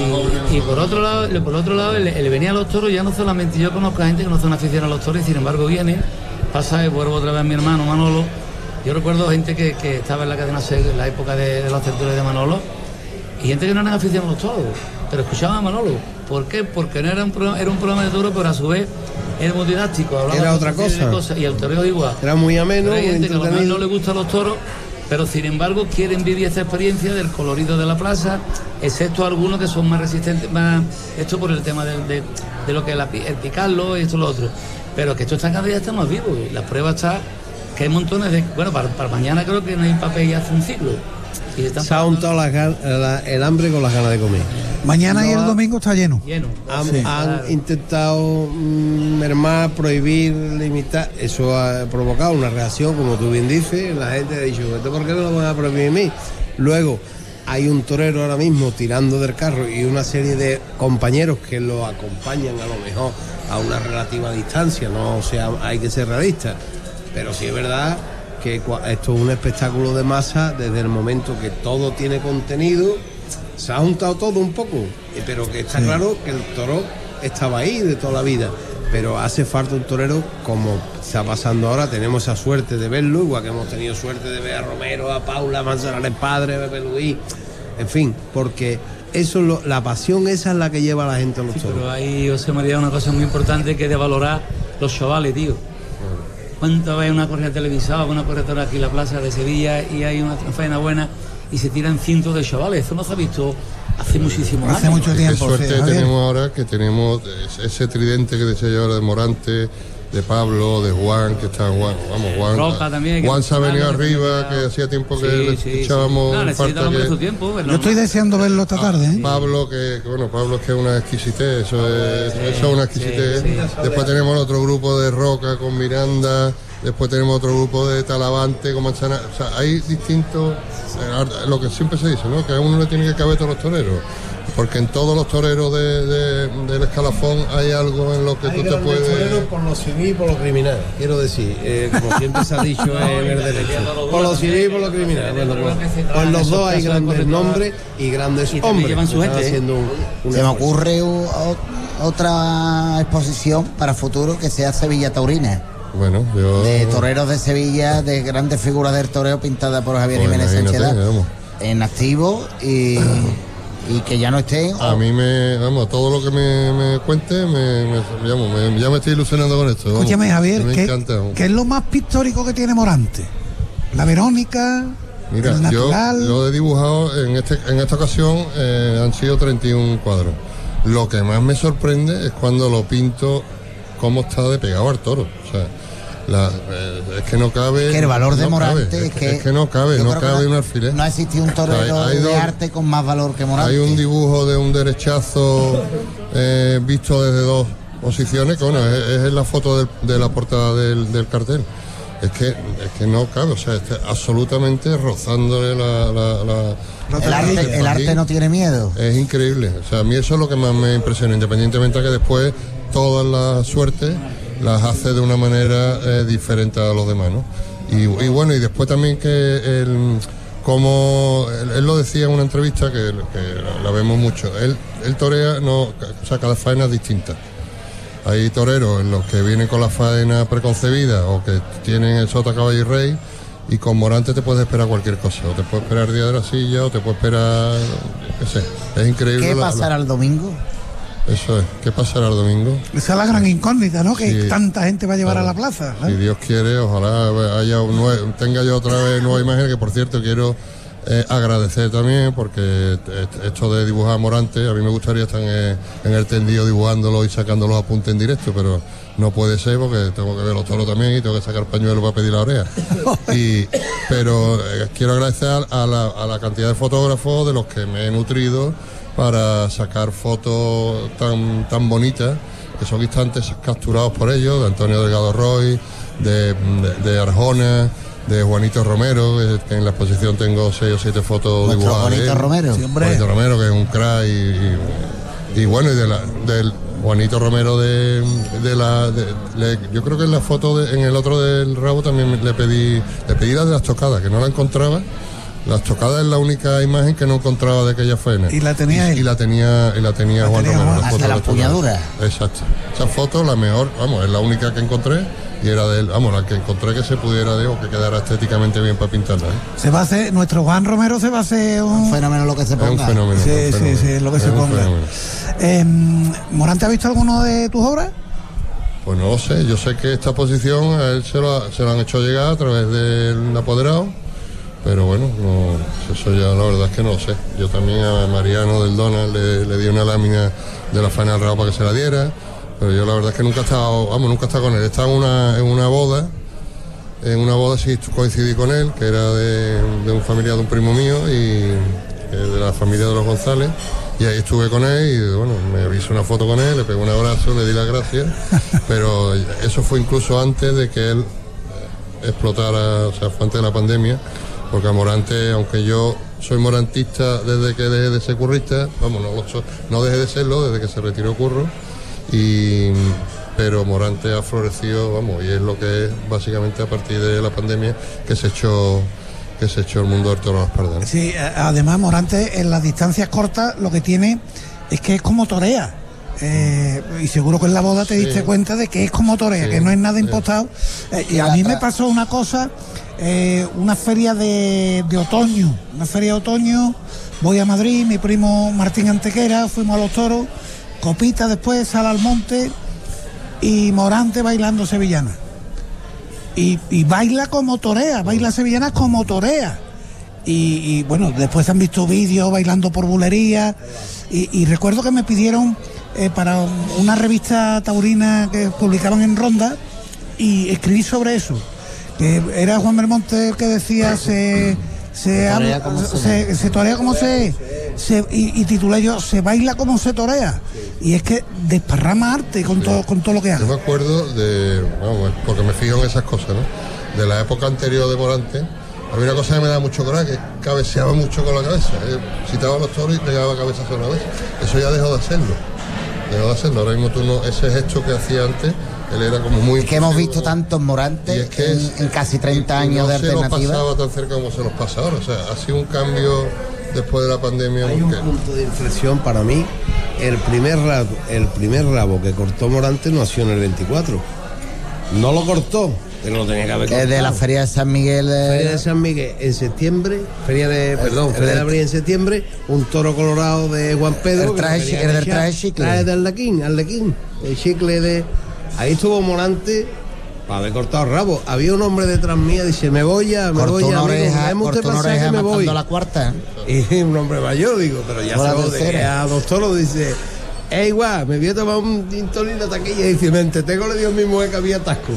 y, y por otro lado, por otro lado el, el venir a los toros, ya no solamente yo conozco a gente que no son aficionados a los toros, y sin embargo viene, pasa, y vuelvo otra vez a mi hermano Manolo. Yo recuerdo gente que, que estaba en la cadena SER en la época de, de los centurios de Manolo, y gente que no eran aficionados a los toros, pero escuchaban a Manolo. ¿Por qué? Porque no era un programa, era un programa de toros, pero a su vez era muy didáctico. Era otra cosa. Cosas, y el toreo igual. Era muy ameno, pero hay muy gente que a lo mejor no le gustan los toros, pero sin embargo quieren vivir esta experiencia del colorido de la plaza, excepto algunos que son más resistentes, más esto por el tema de, de, de lo que es la, el picarlo y esto lo otro, pero que esto está cada día está más vivo y la prueba está que hay montones de, bueno, para, para mañana creo que no hay papel ya hace un siglo. Se ha untado la, la, el hambre con las ganas de comer. Mañana no, y el domingo está lleno. lleno han, sí, han claro. intentado mm, mermar, prohibir, limitar. Eso ha provocado una reacción, como tú bien dices. La gente ha dicho, ¿esto por qué no lo van a prohibir a mí? Luego, hay un torero ahora mismo tirando del carro y una serie de compañeros que lo acompañan a lo mejor a una relativa distancia. No, o sea, hay que ser realistas. Pero sí es verdad que esto es un espectáculo de masa desde el momento que todo tiene contenido, se ha juntado todo un poco, pero que está sí. claro que el toro estaba ahí de toda la vida, pero hace falta un torero como está pasando ahora. Tenemos esa suerte de verlo, igual que hemos tenido suerte de ver a Romero, a Paula, a Manzanares Padre, a Pepe Luis, en fin, porque eso lo, la pasión esa es la que lleva a la gente a los sí, toros. Pero ahí, José María, una cosa muy importante que es de valorar los chavales, tío. ¿Cuántas veces una corrida televisada, una corredora aquí en la plaza de Sevilla y hay una faena buena y se tiran cientos de chavales? Eso no se ha visto hace muchísimo hace años. mucho tiempo. Qué suerte sí, tenemos ahora que tenemos ese tridente que decía yo ahora de Morante, de Pablo, de Juan, que está Juan, vamos, Juan. Roca también, Juan se ha venido arriba, que hacía tiempo que sí, le sí, echábamos sí. No, falta que... su tiempo, yo estoy deseando verlo esta tarde, ¿eh? Pablo, que, que bueno, Pablo es que es una exquisitez, eso es, sí, eso es una exquisitez. Sí, sí. Después tenemos el otro grupo de Roca con Miranda. Después tenemos otro grupo de Talavante con Manzana. O sea, hay distintos. Lo que siempre se dice, ¿no? Que a uno le tiene que caber todos los toreros. Porque en todos los toreros de, de, del escalafón hay algo en lo que hay tú te puedes. Toreros por lo civil y por lo criminal. Quiero decir, eh, como siempre se ha dicho en el derecho. Por lo civil y por lo criminal. Bueno, pues, pues los dos hay grandes nombres y grandes hombres. Su gente, un, un Se me ocurre u, otra exposición para futuro que sea Sevilla Taurina. Bueno, yo... de toreros de Sevilla, de grandes figuras del toreo pintadas por Javier pues Jiménez Sánchez en activo y, y que ya no estén. A mí me, vamos, todo lo que me, me cuente, me, me, vamos, me, ya me estoy ilusionando con esto. Vamos. Escúchame, Javier, me ¿qué, encanta, ¿qué es lo más pictórico que tiene Morante? La Verónica, Mira, el natural. Yo, yo he dibujado, en, este, en esta ocasión eh, han sido treinta y un cuadros. Lo que más me sorprende es cuando lo pinto cómo está de pegado al toro. O sea, la, eh, es que no cabe. Es que el valor de no Morante cabe, es, que, es que no cabe, no cabe un alfiler. No ha existido un torero o sea, hay, hay de dos, arte con más valor que Morante. Hay un dibujo de un derechazo eh, visto desde dos posiciones, que bueno, es, es la foto del, de la portada del, del cartel. Es que, es que no cabe, o sea, está absolutamente rozándole la. la, la el arte, el arte no tiene miedo. Es increíble, o sea, a mí eso es lo que más me impresiona, independientemente de que después todas las suertes las hace de una manera eh, diferente a los demás, ¿no? Y, y bueno, y después también que él, como él, él lo decía en una entrevista, que, que la vemos mucho, él, él torea, no, o sea, cada faena es distinta. Hay toreros en los que vienen con la faena preconcebida o que tienen el sota, caballo y rey, y con Morante te puedes esperar cualquier cosa, o te puedes esperar el día de la silla, o te puedes esperar, qué sé, es increíble. ¿Qué la, pasará la... el domingo? Eso es, ¿qué pasará el domingo? Esa es la gran incógnita, ¿no? Que sí, tanta gente va a llevar claro, a la plaza. ¿eh? Si Dios quiere, ojalá haya un nuevo, tenga yo otra vez nueva imagen, que por cierto quiero eh, agradecer también, porque esto de dibujar a Morante, a mí me gustaría estar en, en el tendido dibujándolo y sacando los apuntes en directo, pero no puede ser porque tengo que ver los toros también y tengo que sacar pañuelo para pedir la oreja. Y, pero eh, quiero agradecer a la, a la cantidad de fotógrafos de los que me he nutrido para sacar fotos tan, tan bonitas, que son instantes capturados por ellos, de Antonio Delgado Roy, de, de, de Arjona, de Juanito Romero, que en la exposición tengo seis o siete fotos ¿Nuestro dibujadas. Juanito Romero? Sí, hombre. Juanito Romero, que es un crack, y, y, y bueno, y de la, del Juanito Romero de, de la... De, le, yo creo que en la foto, de, en el otro del rabo también le pedí, le pedí la de las tocadas, que no la encontraba. Las tocadas es la única imagen que no encontraba de aquella faena. Y la tenía y, él. Y la tenía, y la tenía la Juan tenía Romero. Juan. La Hasta foto la de empuñadura. Exacto. Esa foto, la mejor, vamos, es la única que encontré y era de él, vamos, la que encontré que se pudiera de o que quedara estéticamente bien para pintarla. ¿eh? Se va a hacer, nuestro Juan Romero se va a hacer un, un fenómeno lo que se ponga. Es un fenómeno. Sí, un fenómeno. sí, sí, lo que es se ponga. Fenómeno. Eh, ¿Morante ha visto alguno de tus obras? Pues no lo sé, yo sé que esta posición a él se lo, se lo han hecho llegar a través del apoderado, pero bueno, no, eso ya la verdad es que no lo sé. Yo también a Mariano del Donald le, le di una lámina de la faena al rabo para que se la diera, pero yo la verdad es que nunca he estado, vamos, nunca he estado con él. He estado en una, en una boda, en una boda sí coincidí con él, que era de, de un familiar de un primo mío y eh, de la familia de los González, y ahí estuve con él y bueno, me hice una foto con él, le pegué un abrazo, le di las gracias, pero eso fue incluso antes de que él explotara, o sea, fue antes de la pandemia, porque a Morante, aunque yo soy morantista desde que dejé de ser currista, vamos, no, lo soy, no dejé de serlo desde que se retiró Curro, y, pero Morante ha florecido, vamos, y es lo que es básicamente a partir de la pandemia que se echó que se echó el mundo del toro a la espalda, ¿no? Sí, además Morante en las distancias cortas lo que tiene es que es como torea. Eh, y seguro que en la boda te sí. diste cuenta de que es como torea, sí, que no es nada impostado. Sí. Eh, y a mí me pasó una cosa, eh, una feria de, de otoño, una feria de otoño, voy a Madrid, mi primo Martín Antequera, fuimos a los toros, copita después, sal al monte y Morante bailando sevillana. Y, y baila como torea, baila sevillana como torea. Y, y bueno, después han visto vídeos bailando por bulería. Y, y recuerdo que me pidieron eh, para una revista taurina que publicaban en Ronda y escribí sobre eso. Que era Juan Belmonte el que decía se se, torea como se, se, se torea como se, se y, y titulé yo se baila como se torea. Y es que desparrama arte con, sí. todo, con todo lo que hace. Yo me acuerdo de, vamos, porque me fijo en esas cosas, ¿no? De la época anterior de Morante, había una cosa que me daba mucho coraje, que cabeceaba mucho con la cabeza. Eh, citaba a los toros y pegaba cabeza sobre la cabeza. Eso ya dejó de hacerlo. Dejó de hacerlo. Ahora mismo tú no, ese gesto que hacía antes, él era como muy... Es que hemos visto tantos Morantes es que en, en casi treinta años no de alternativa. No se nos pasaba tan cerca como se nos pasa ahora. O sea, ha sido un cambio después de la pandemia. Hay un punto de inflexión para mí. El primer rabo, el primer rabo que cortó Morante no nació en el veinticuatro. No lo cortó, pero lo tenía que haber cortado. Es de la Feria de San Miguel. De... Feria de San Miguel en septiembre, Feria de, perdón, Feria de Abril en septiembre, un toro colorado de Juan Pedro. El traje, el del traje chicle. Traje de Arlequín, Arlequín, el chicle de... Ahí estuvo Morante para haber cortado el rabo. Había un hombre detrás mía, dice, me voy ya, me cortó voy ya, oreja, amigo, cortó una oreja me voy. La cuarta. Y un hombre mayor, digo, pero ya sabemos de que a dos toros dice... Es igual, me voy a tomar un tinto en la taquilla y dice, mente, tengo le dio a mi mujer que había atasco.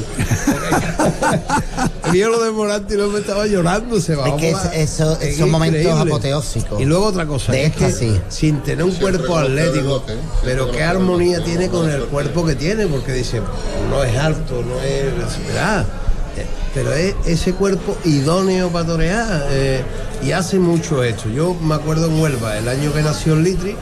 Vio lo de Morante y no me estaba llorando, se va. Es que es, eso, es son momentos apoteósicos. Y luego otra cosa, de es que sí. sin tener un Siempre cuerpo atlético, bote, pero qué armonía tiene con el cuerpo que tiene, porque dice, no es alto, no es... ¿verdad? Pero es ese cuerpo idóneo para torear, eh, y hace mucho esto. Yo me acuerdo en Huelva, el año que nació el Litri,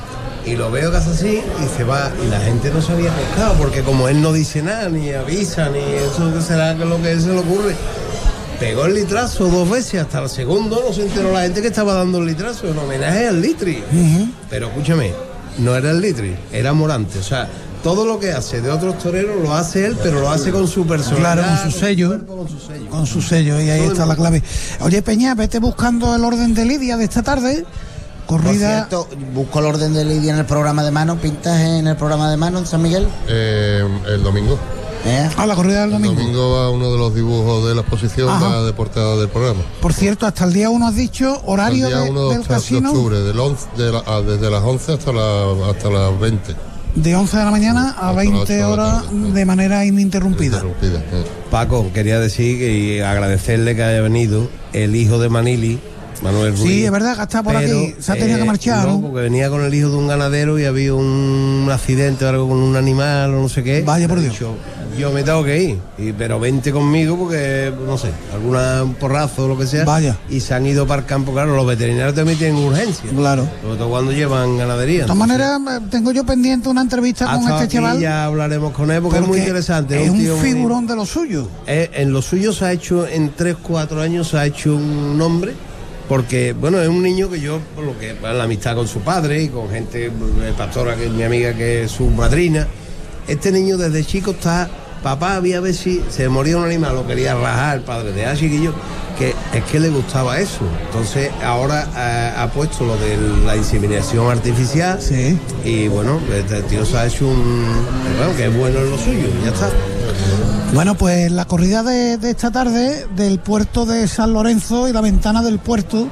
y lo veo casi así y se va, y la gente no se había pescado, porque como él no dice nada, ni avisa, ni eso que será que lo que se le ocurre, pegó el litrazo dos veces, hasta el segundo no se enteró la gente que estaba dando el litrazo en homenaje al Litri. Uh-huh. Pero escúchame, no era el Litri, era Morante. O sea, todo lo que hace de otros toreros lo hace él, pero lo hace con su personalidad. Claro, con su sello. Con su, con su sello. Con su sello, y ahí todo está la clave. Oye, Peña, vete buscando el orden de Lidia de esta tarde. Corrida. Por cierto, busco el orden de Lidia en el programa de mano. ¿Pintas en el programa de mano en San Miguel? Eh, el domingo. ¿Eh? Ah, la corrida del domingo. El domingo va uno de los dibujos de la exposición, Ajá. va de portada del programa. Por cierto, hasta el día uno has dicho horario de, del casino. De octubre, del once, de la, ah, desde las once hasta, la, hasta las veinte. De once de la mañana a veinte horas de manera ininterrumpida. ininterrumpida eh. Paco, quería decir que, y agradecerle que haya venido el hijo de Manili, Manuel Ruiz. Sí, es verdad que está por pero, aquí, se ha tenido eh, que marchar. No, porque venía con el hijo de un ganadero y había un accidente o algo con un animal o no sé qué. Vaya por Dios. Dicho, yo me tengo que ir, y, pero vente conmigo porque, no sé, alguna un porrazo o lo que sea. Vaya. Y se han ido para el campo, claro, los veterinarios también tienen urgencia. Claro. Sobre todo cuando llevan ganadería. De todas maneras, tengo yo pendiente una entrevista con este aquí chaval. Ya hablaremos con él porque, porque es muy interesante. Es un, un figurón muy... de lo suyo. Eh, en lo suyo se ha hecho, en tres, cuatro años se ha hecho un nombre. Porque, bueno, es un niño que yo, por lo que la amistad con su padre y con gente, Pastora, que es mi amiga, que es su madrina, este niño desde chico está, papá, había a ver si se moría un animal, lo quería rajar, el padre de ah, chiquillo, que es que le gustaba eso. Entonces ahora ha, ha puesto lo de la inseminación artificial. Sí. Y bueno, este tío se ha hecho un... Bueno, que es bueno en lo suyo, ya está. Bueno, pues la corrida de, de esta tarde del puerto de San Lorenzo y la ventana del puerto,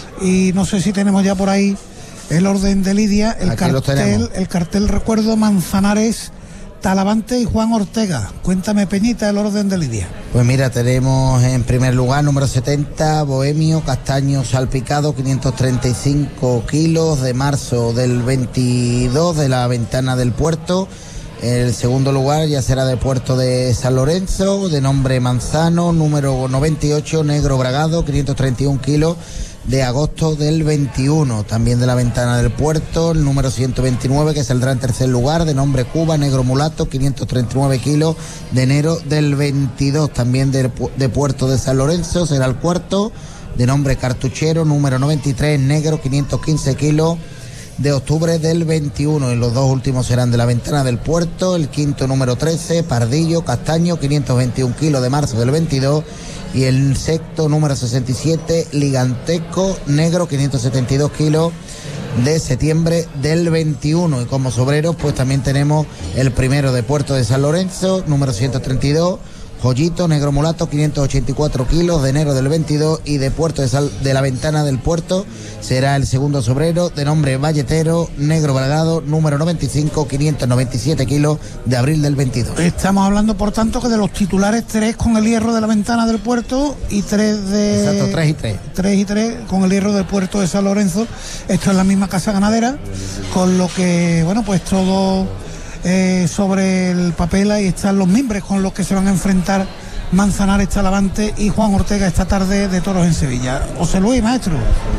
y no sé si tenemos ya por ahí el orden de lidia, el Aquí lo cartel, tenemos. el cartel recuerdo Manzanares, Talavante y Juan Ortega. Cuéntame, Peñita, el orden de lidia. Pues mira, tenemos en primer lugar número setenta, Bohemio, castaño salpicado, quinientos treinta y cinco kilos, de marzo del veintidós, de la ventana del puerto. El segundo lugar ya será de puerto de San Lorenzo, de nombre Manzano, número noventa y ocho, negro bragado, quinientos treinta y uno kilos, de agosto del veintiuno, también de la ventana del puerto, el número ciento veintinueve, que saldrá en tercer lugar, de nombre Cuba, negro mulato, quinientos treinta y nueve kilos, de enero del veintidós, también de, de puerto de San Lorenzo, será el cuarto, de nombre Cartuchero, número noventa y tres, negro, quinientos quince kilos, de octubre del veintiuno, y los dos últimos serán de la ventana del puerto, el quinto número trece, Pardillo, castaño, quinientos veintiuno kilos, de marzo del veintidós, y el sexto número sesenta y siete, Liganteco, negro, quinientos setenta y dos kilos, de septiembre del veintiuno. Y como sobreros pues también tenemos el primero de puerto de San Lorenzo, número ciento treinta y dos, Joyito, negro mulato, quinientos ochenta y cuatro kilos, de enero del veintidós, y de puerto de, Sal, de la ventana del puerto será el segundo sobrero, de nombre Valletero, negro bragado, número noventa y cinco, quinientos noventa y siete kilos, de abril del veintidós. Estamos hablando, por tanto, que de los titulares, tres con el hierro de la ventana del puerto y tres de... Exacto, tres y tres. Tres y tres con el hierro del puerto de San Lorenzo. Esto es la misma casa ganadera, con lo que, bueno, pues todo... Eh, sobre el papel ahí están los mimbres con los que se van a enfrentar Manzanares, Talavante y Juan Ortega esta tarde de toros en Sevilla. José Luis, maestro.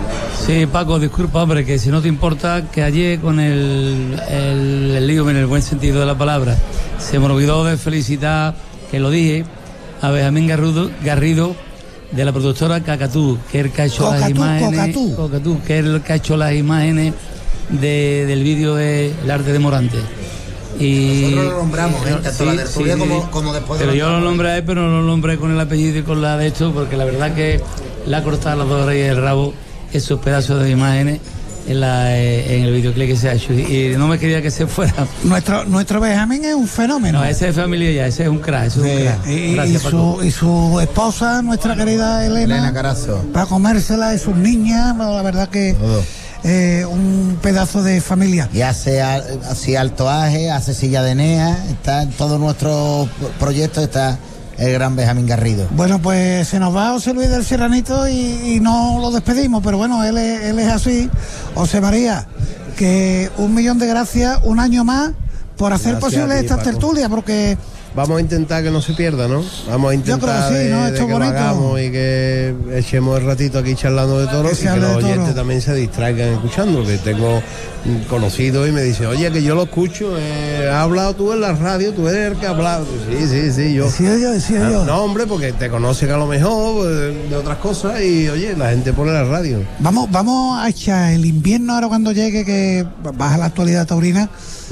Sí, Paco, disculpa, hombre, que si no te importa, que ayer con el, el, el lío, en el buen sentido de la palabra, se me olvidó de felicitar, que lo dije, a Benjamín Garrido, Garrido de la productora Cacatú, que es el que ha hecho Cocatú, las imágenes, Cocatú. Cocatú, que es el que ha hecho las imágenes de, del vídeo de El arte de Morante. Y nosotros lo nombramos, ¿eh? Tanto la tertulia sí, como, sí. como después de Pero los yo lo nombré a él, pero no lo nombré con el apellido y con la de esto, porque la verdad que le ha cortado las dos rayas del rabo esos pedazos de imágenes en, la, eh, en el videoclip que se ha hecho. Y, y no me quería que se fuera. Nuestro, nuestro Benjamín es un fenómeno. No, ese es familia ya, ese es un crack, ese es un crack. Y, Gracias, y, Paco. su, y su esposa, nuestra querida Elena, Elena Carazo, para comérsela, y sus niñas, bueno, la verdad que todo. eh, un pedazo de familia. Y hace así altoaje, hace silla de Enea, está en todos nuestros proyectos, está el gran Benjamín Garrido. Bueno, pues se nos va José Luis del Serranito y, y no lo despedimos, pero bueno, él es, él es así. José María, que un millón de gracias, un año más, por hacer Gracias posible a ti, estas Paco. tertulias, porque... Vamos a intentar que no se pierda, ¿no? Vamos a intentar Yo creo que sí, de, ¿no? de Esto es que lo bonito. hagamos y que echemos el ratito aquí charlando de toros Que y se que hable los de toros. oyentes también se distraigan escuchando, que tengo mm, conocidos y me dicen, oye, que yo lo escucho, eh, has hablado tú en la radio, tú eres el que ha hablado. Sí, sí, sí, yo. Decía yo, decía Ah, yo. No, hombre, porque te conocen a lo mejor pues, de otras cosas y, oye, la gente pone la radio. Vamos, vamos a echar el invierno ahora cuando llegue, que baja la actualidad taurina,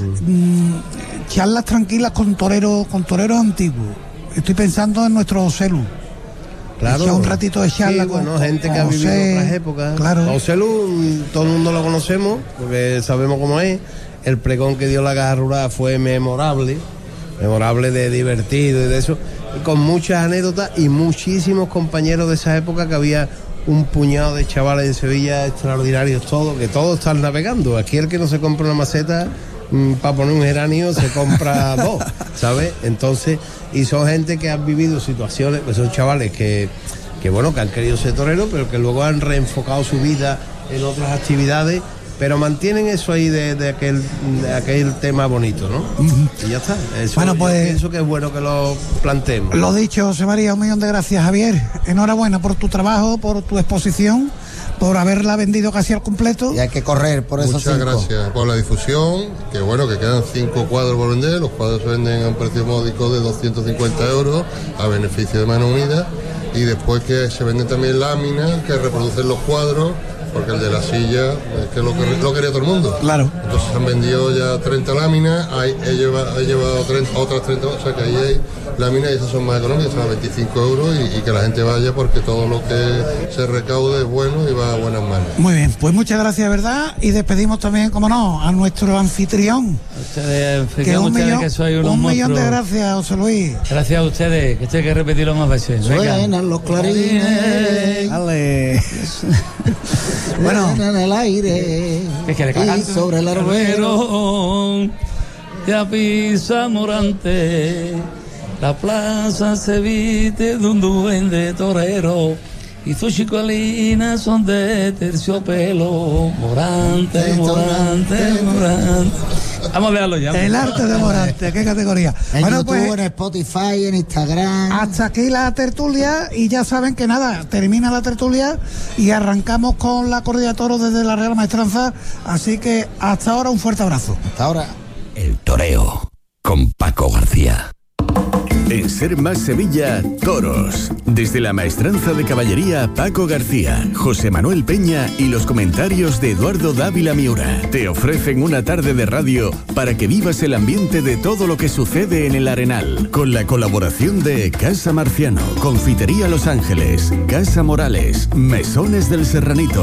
mm, charlas tranquilas con toreros, con toreros antiguos. Estoy pensando en nuestro José Lu. Claro. Echar un ratito de charla Sí, con, bueno, gente con que ha vivido José, otras épocas. Claro. José Lu, mm, todo el mundo lo conocemos, porque sabemos cómo es. El pregón que dio la Caja Rural fue memorable, memorable de divertido y de eso, con muchas anécdotas y muchísimos compañeros de esa época, que había un puñado de chavales de Sevilla extraordinarios todos, que todos están navegando. Aquí el que no se compra una maceta mm, para poner un geranio se compra dos, ¿sabes? Entonces, y son gente que han vivido situaciones, pues son chavales que, que bueno, que han querido ser toreros, pero que luego han reenfocado su vida en otras actividades, pero mantienen eso ahí de, de aquel de aquel tema bonito, ¿no? Uh-huh. Y ya está. Eso, bueno, pues, yo pienso que es bueno que lo planteemos. Lo dicho, José María, un millón de gracias, Javier. Enhorabuena por tu trabajo, por tu exposición, por haberla vendido casi al completo. Y hay que correr por esos Muchas cinco. gracias por la difusión, que bueno, que quedan cinco cuadros por vender. Los cuadros se venden a un precio módico de doscientos cincuenta euros a beneficio de Mano Unida, y después que se venden también láminas que reproducen los cuadros porque el de la silla es que lo, lo quería todo el mundo. Claro. Entonces se han vendido ya treinta láminas, hay, he llevado, he llevado treinta, otras treinta, o sea que ahí hay láminas y esas son más económicas, son a veinticinco euros y, y que la gente vaya porque todo lo que se recaude es bueno y va a buenas manos. Muy bien, pues muchas gracias, ¿verdad? Y despedimos también, como no, a nuestro anfitrión. Ustedes, que un, ustedes millón, que sois unos un millón de monstruos. gracias, José Luis. Gracias a ustedes, que esto hay que repetirlo más veces. Venga. Suenan los clarines. Dale. Bueno, en el aire Es que le y cagan. sobre el arbero. Ya pisa Morante, la plaza se viste de un duende torero y sus chicolinas son de terciopelo. Morante, Morante, Morante. Vamos a verlo ya. el arte de Morante, ¿qué categoría? En Bueno, YouTube, pues en Spotify, en Instagram. hasta aquí la tertulia y ya saben que nada, termina la tertulia y arrancamos con la corrida de toros desde la Real Maestranza, así que hasta ahora un fuerte abrazo. Hasta ahora. El toreo con Paco García. En Ser Más Sevilla, toros. Desde la maestranza de caballería Paco García, José Manuel Peña y los comentarios de Eduardo Dávila Miura te ofrecen una tarde de radio para que vivas el ambiente de todo lo que sucede en el Arenal. Con la colaboración de Casa Marciano, Confitería Los Ángeles, Casa Morales, Mesones del Serranito.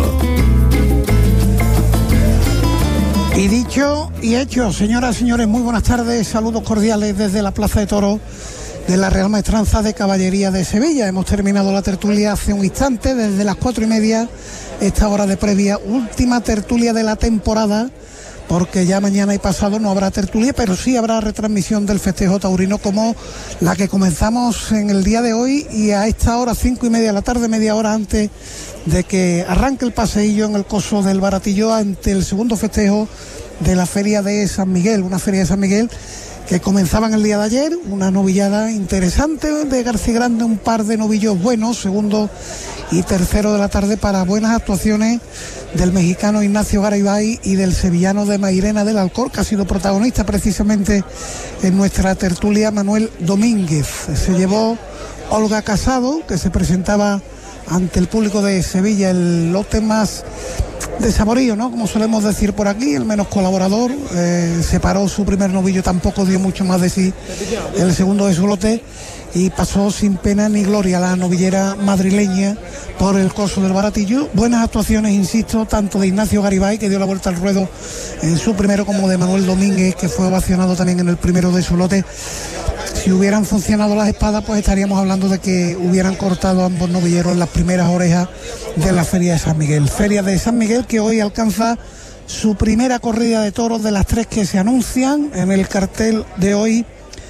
Y dicho y hecho, señoras y señores, muy buenas tardes, saludos cordiales desde la Plaza de Toros de la Real Maestranza de Caballería de Sevilla. Hemos terminado la tertulia hace un instante, desde las cuatro y media, esta hora de previa, última tertulia de la temporada, porque ya mañana y pasado no habrá tertulia, pero sí habrá retransmisión del festejo taurino como la que comenzamos en el día de hoy y a esta hora, cinco y media de la tarde, media hora antes de que arranque el paseillo en el coso del Baratillo ante el segundo festejo de la Feria de San Miguel, una Feria de San Miguel que comenzaban el día de ayer, una novillada interesante de García Grande, un par de novillos buenos, segundo y tercero de la tarde para buenas actuaciones del mexicano Ignacio Garibay y del sevillano de Mairena del Alcor, que ha sido protagonista precisamente en nuestra tertulia, Manuel Domínguez. Se llevó Olga Casado, que se presentaba ante el público de Sevilla, el lote más de saborío, ¿no? Como solemos decir por aquí, el menos colaborador. Eh, separó su primer novillo, tampoco dio mucho más de sí el segundo de su lote y pasó sin pena ni gloria la novillera madrileña por el coso del Baratillo. Buenas actuaciones, insisto, tanto de Ignacio Garibay, que dio la vuelta al ruedo en su primero, como de Manuel Domínguez, que fue ovacionado también en el primero de su lote. Si hubieran funcionado las espadas, pues estaríamos hablando de que hubieran cortado ambos novilleros las primeras orejas de la Feria de San Miguel. Feria de San Miguel que hoy alcanza su primera corrida de toros de las tres que se anuncian en el cartel de hoy.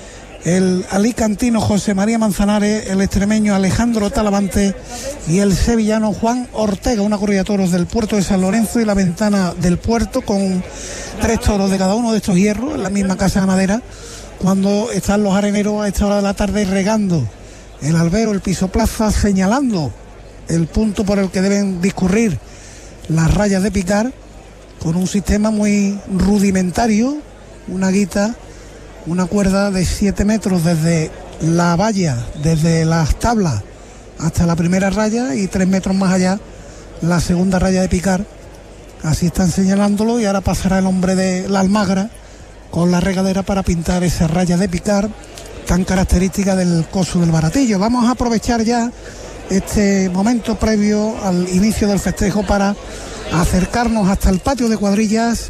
El alicantino José María Manzanares, el extremeño Alejandro Talavante y el sevillano Juan Ortega, una corrida de toros del puerto de San Lorenzo y la Ventana del Puerto, con tres toros de cada uno de estos hierros en la misma casa ganadera, cuando están los areneros a esta hora de la tarde regando el albero, el piso plaza, señalando el punto por el que deben discurrir las rayas de picar, con un sistema muy rudimentario, una guita, una cuerda de siete metros desde la valla, desde las tablas hasta la primera raya, y tres metros más allá la segunda raya de picar. Así están señalándolo, y ahora pasará el hombre de la almagra con la regadera para pintar esa raya de picar tan característica del coso del Baratillo. Vamos a aprovechar ya este momento previo al inicio del festejo para acercarnos hasta el patio de cuadrillas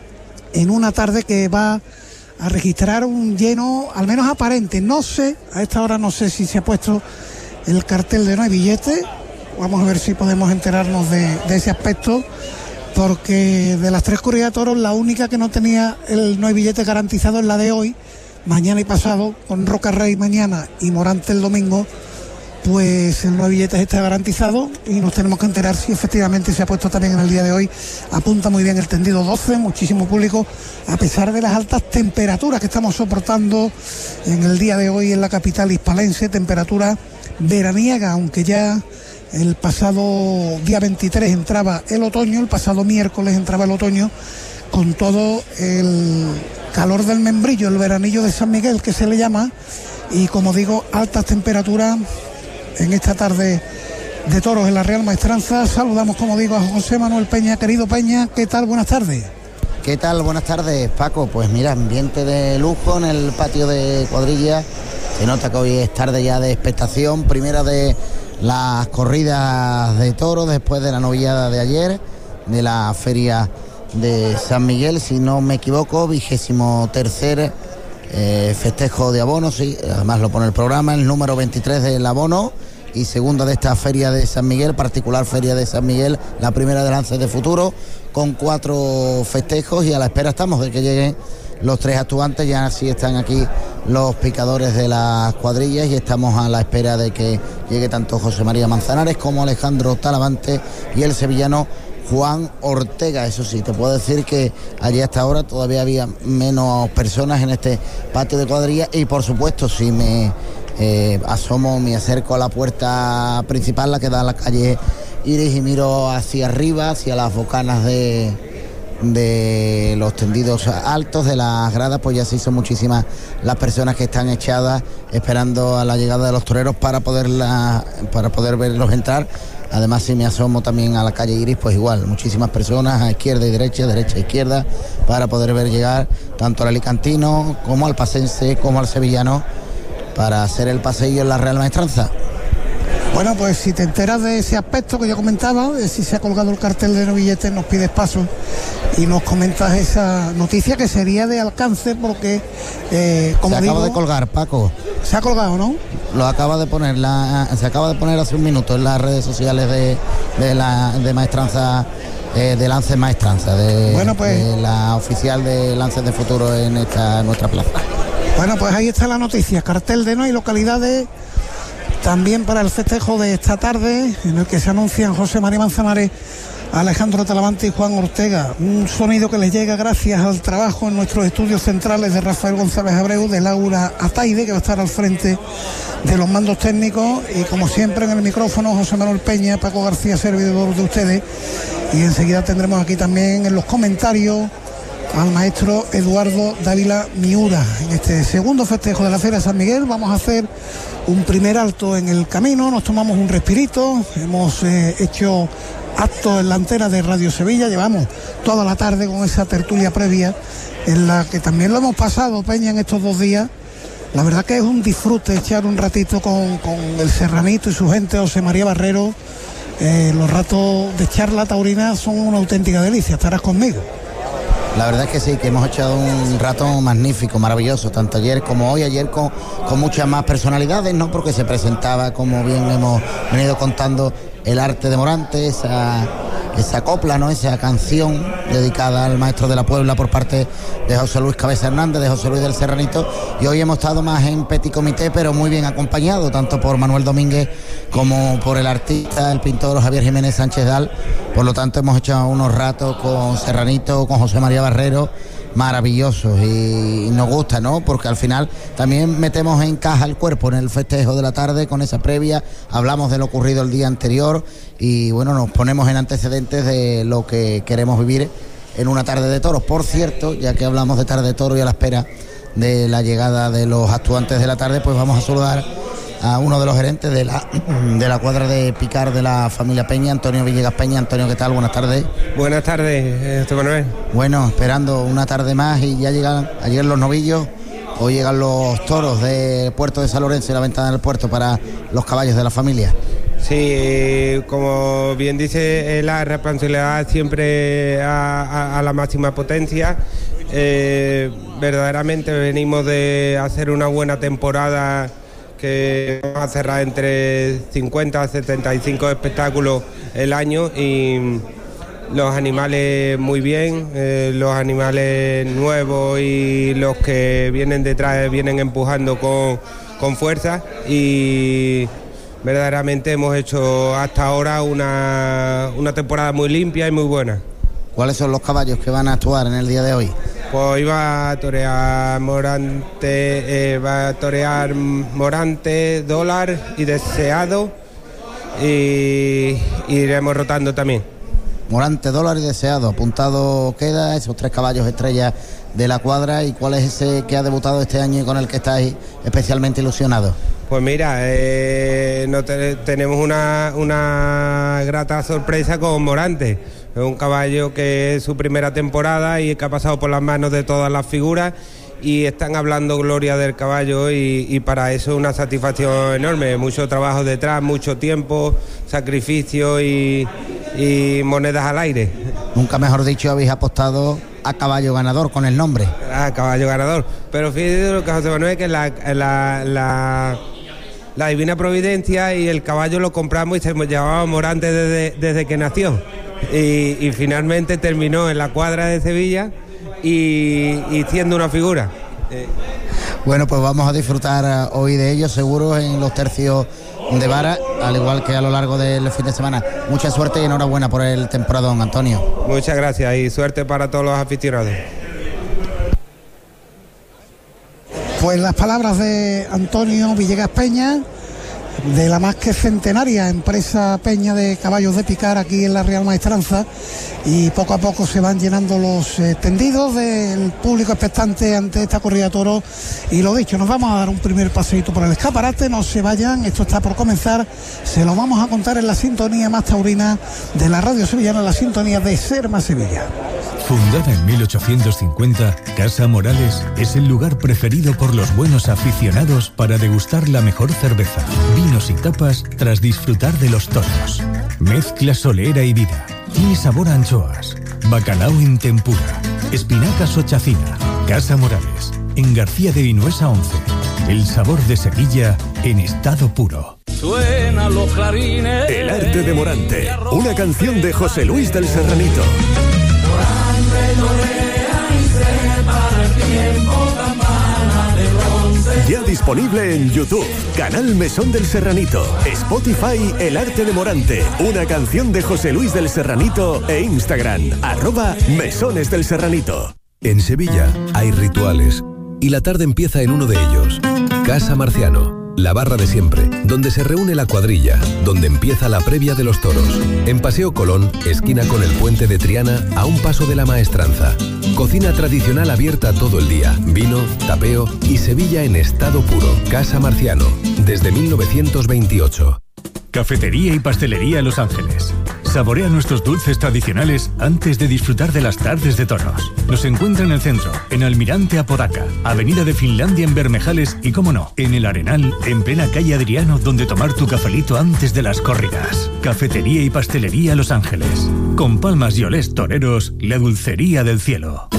en una tarde que va a registrar un lleno, al menos aparente. No sé, a esta hora no sé si se ha puesto el cartel de no hay billete. Vamos a ver si podemos enterarnos de, de ese aspecto, porque de las tres corridas de toros, la única que no tenía el no hay billete garantizado es la de hoy, mañana y pasado, con Roca Rey mañana y Morante el domingo. Pues el no hay billetes está garantizado y nos tenemos que enterar si efectivamente se ha puesto también en el día de hoy. Apunta muy bien el tendido doce, muchísimo público, a pesar de las altas temperaturas que estamos soportando en el día de hoy en la capital hispalense, temperatura veraniega, aunque ya el pasado día veintitrés entraba el otoño, el pasado miércoles entraba el otoño, con todo el calor del membrillo, el veranillo de San Miguel que se le llama, y como digo, altas temperaturas en esta tarde de toros en la Real Maestranza. Saludamos, como digo, a José Manuel Peña. Querido Peña, ¿qué tal? Buenas tardes. ¿Qué tal? Buenas tardes, Paco. Pues mira, ambiente de lujo en el patio de cuadrilla. Se nota que hoy es tarde ya de expectación, primera de las corridas de toros después de la novillada de ayer, de la feria de San Miguel, si no me equivoco, vigésimo tercer eh, festejo de abono, sí, además lo pone el programa, el número veintitrés del abono y segunda de esta feria de San Miguel, particular feria de San Miguel, la primera de Lances de Futuro, con cuatro festejos y a la espera estamos de que lleguen los tres actuantes. Ya sí están aquí los picadores de las cuadrillas y estamos a la espera de que llegue tanto José María Manzanares como Alejandro Talavante y el sevillano Juan Ortega. Eso sí, te puedo decir que allí hasta ahora todavía había menos personas en este patio de cuadrillas y por supuesto si me eh, asomo, me acerco a la puerta principal, la que da a la calle Iris, y miro hacia arriba, hacia las bocanas de de los tendidos altos de las gradas, pues ya se hizo muchísimas las personas que están echadas esperando a la llegada de los toreros para poderla, para poder verlos entrar. Además, si me asomo también a la calle Iris, pues igual, muchísimas personas a izquierda y derecha, derecha e izquierda, para poder ver llegar tanto al alicantino como al pacense como al sevillano para hacer el paseillo en la Real Maestranza. Bueno, pues si te enteras de ese aspecto que yo comentaba, de si se ha colgado el cartel de novilletes, nos pides paso y nos comentas esa noticia que sería de alcance porque, eh, como se digo... acaba de colgar, Paco. Se ha colgado, ¿no? Lo acaba de poner, la, se acaba de poner hace un minuto en las redes sociales de, de la de Maestranza, eh, de Lances Maestranza, de, bueno, pues, de la oficial de Lances de Futuro en esta nuestra plaza. Bueno, pues ahí está la noticia, cartel de no y localidades también para el festejo de esta tarde, en el que se anuncian José María Manzanares, Alejandro Talavante y Juan Ortega. Un sonido que les llega gracias al trabajo en nuestros estudios centrales de Rafael González Abreu, de Laura Ataide, que va a estar al frente de los mandos técnicos, y como siempre en el micrófono José Manuel Peña, Paco García, servidor de ustedes, y enseguida tendremos aquí también en los comentarios al maestro Eduardo Dávila Miura. En este segundo festejo de la Feria de San Miguel vamos a hacer un primer alto en el camino, nos tomamos un respirito, hemos eh, hecho acto en la antena de Radio Sevilla, llevamos toda la tarde con esa tertulia previa en la que también lo hemos pasado, Peña, en estos dos días. La verdad que es un disfrute echar un ratito con, con el Serranito y su gente, José María Barrero. Eh, los ratos de charla taurina son una auténtica delicia, estarás conmigo. La verdad es que sí, que hemos echado un rato magnífico, maravilloso, tanto ayer como hoy, ayer con, con muchas más personalidades, ¿no? Porque se presentaba, como bien hemos venido contando, el arte de Morante, esa, esa copla, ¿no? Esa canción dedicada al maestro de la Puebla por parte de José Luis Cabeza Hernández, de José Luis del Serranito, y hoy hemos estado más en petit comité, pero muy bien acompañado, tanto por Manuel Domínguez como por el artista, el pintor Javier Jiménez Sánchez Dal. Por lo tanto, hemos hecho unos ratos con Serranito, con José María Barrero, maravillosos, y, y nos gusta, ¿no? Porque al final también metemos en caja el cuerpo en el festejo de la tarde con esa previa, hablamos de lo ocurrido el día anterior y bueno, nos ponemos en antecedentes de lo que queremos vivir en una tarde de toros. Por cierto, ya que hablamos de tarde de toros y a la espera de la llegada de los actuantes de la tarde, pues vamos a saludar a uno de los gerentes de la de la cuadra de picar de la familia Peña, Antonio Villegas Peña. Antonio, ¿qué tal? Buenas tardes. Buenas tardes, José Manuel. Bueno, esperando una tarde más y ya llegan ayer los novillos, hoy llegan los toros de Puerto de San Lorenzo y la ventana del puerto para los caballos de la familia. Sí, como bien dice, la responsabilidad siempre a, a, a la máxima potencia. Eh, verdaderamente venimos de hacer una buena temporada que vamos a cerrar entre cincuenta a setenta y cinco espectáculos el año y los animales muy bien, eh, los animales nuevos y los que vienen detrás vienen empujando con, con fuerza y verdaderamente hemos hecho hasta ahora una, una temporada muy limpia y muy buena. ¿Cuáles son los caballos que van a actuar en el día de hoy? Pues iba a torear Morante, eh, va a torear Morante, Dólar y Deseado y iremos rotando también. Morante, Dólar y Deseado, apuntado queda esos tres caballos estrellas de la cuadra. ¿Y cuál es ese que ha debutado este año y con el que estáis especialmente ilusionados? Pues mira, eh, no te, tenemos una, una grata sorpresa con Morante. Es un caballo que es su primera temporada y que ha pasado por las manos de todas las figuras y están hablando gloria del caballo y, y para eso una satisfacción enorme. Mucho trabajo detrás, mucho tiempo, sacrificio y, y monedas al aire. Nunca mejor dicho, habéis apostado a caballo ganador con el nombre. Ah, caballo ganador. Pero fíjate lo que José Manuel, que la... la, la La Divina Providencia y el caballo lo compramos y se llamaba Morante desde, desde que nació. Y, y finalmente terminó en la cuadra de Sevilla y, y siendo una figura. Eh. Bueno, pues vamos a disfrutar hoy de ellos, seguro, en los tercios de vara, al igual que a lo largo del fin de semana. Mucha suerte y enhorabuena por el temporadón, Antonio. Muchas gracias y suerte para todos los aficionados. Pues las palabras de Antonio Villegas Peña, de la más que centenaria empresa Peña de Caballos de Picar aquí en la Real Maestranza, y poco a poco se van llenando los eh, tendidos del público expectante ante esta corrida de toros. Y lo dicho, nos vamos a dar un primer paseíto por el escaparate, no se vayan, esto está por comenzar, se lo vamos a contar en la sintonía más taurina de la radio sevillana, la sintonía de Ser Más Sevilla. Fundada en mil ochocientos cincuenta, Casa Morales es el lugar preferido por los buenos aficionados para degustar la mejor cerveza, vinos y tapas tras disfrutar de los toros. Mezcla solera y vida. Tiene sabor a anchoas, bacalao en tempura, espinacas o chacina. Casa Morales, en García de Vinuesa once. El sabor de Sevilla en estado puro. Suena los clarines. El arte de Morante, una canción de José Luis del Serranito. Ya disponible en YouTube, Canal Mesón del Serranito, Spotify, El Arte de Morante, una canción de José Luis del Serranito e Instagram, arroba Mesones del Serranito. En Sevilla hay rituales y la tarde empieza en uno de ellos. Casa Marciano, la barra de siempre, donde se reúne la cuadrilla, donde empieza la previa de los toros. En Paseo Colón, esquina con el puente de Triana, a un paso de la Maestranza. Cocina tradicional abierta todo el día, vino, tapeo y Sevilla en estado puro. Casa Marciano, desde mil novecientos veintiocho. Cafetería y pastelería Los Ángeles. Saborea nuestros dulces tradicionales antes de disfrutar de las tardes de toros. Nos encuentra en el centro, en Almirante Apodaca, Avenida de Finlandia en Bermejales y, como no, en El Arenal, en plena calle Adriano, donde tomar tu cafelito antes de las corridas. Cafetería y pastelería Los Ángeles. Con palmas y olés toreros, la dulcería del cielo.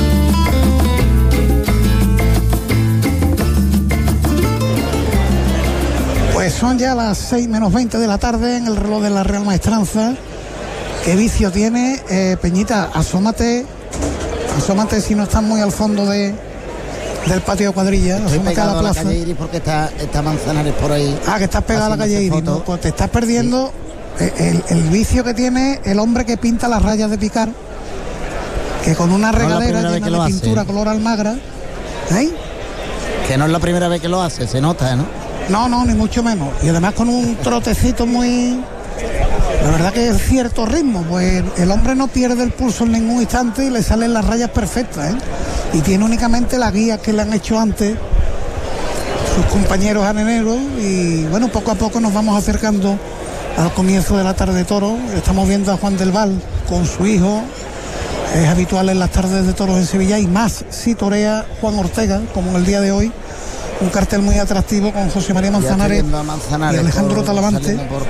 Pues son ya las seis menos veinte de la tarde en el reloj de la Real Maestranza. ¿Qué vicio tiene? Eh, Peñita, asómate, asómate si no estás muy al fondo de, del patio de cuadrilla. Estoy asómate a la pegado a la plaza. calle Iris porque está, está Manzanares por ahí. Ah, que estás pegado a la calle Iris, ¿no? Pues te estás perdiendo sí. el, el vicio que tiene el hombre que pinta las rayas de picar, que con una regadera no llena de hace. pintura color almagra. ¿Eh? Que no es la primera vez que lo hace, se nota, ¿no? No, no, ni mucho menos. Y además con un trotecito muy... La verdad que es cierto ritmo, pues el hombre no pierde el pulso en ningún instante y le salen las rayas perfectas, ¿eh? Y tiene únicamente las guías que le han hecho antes sus compañeros areneros y bueno, poco a poco nos vamos acercando al comienzo de la tarde de toro. Estamos viendo a Juan del Val con su hijo, es habitual en las tardes de toros en Sevilla y más si torea Juan Ortega, como en el día de hoy. Un cartel muy atractivo con José María Manzanares, Manzanares y Alejandro por, Talavante. Por...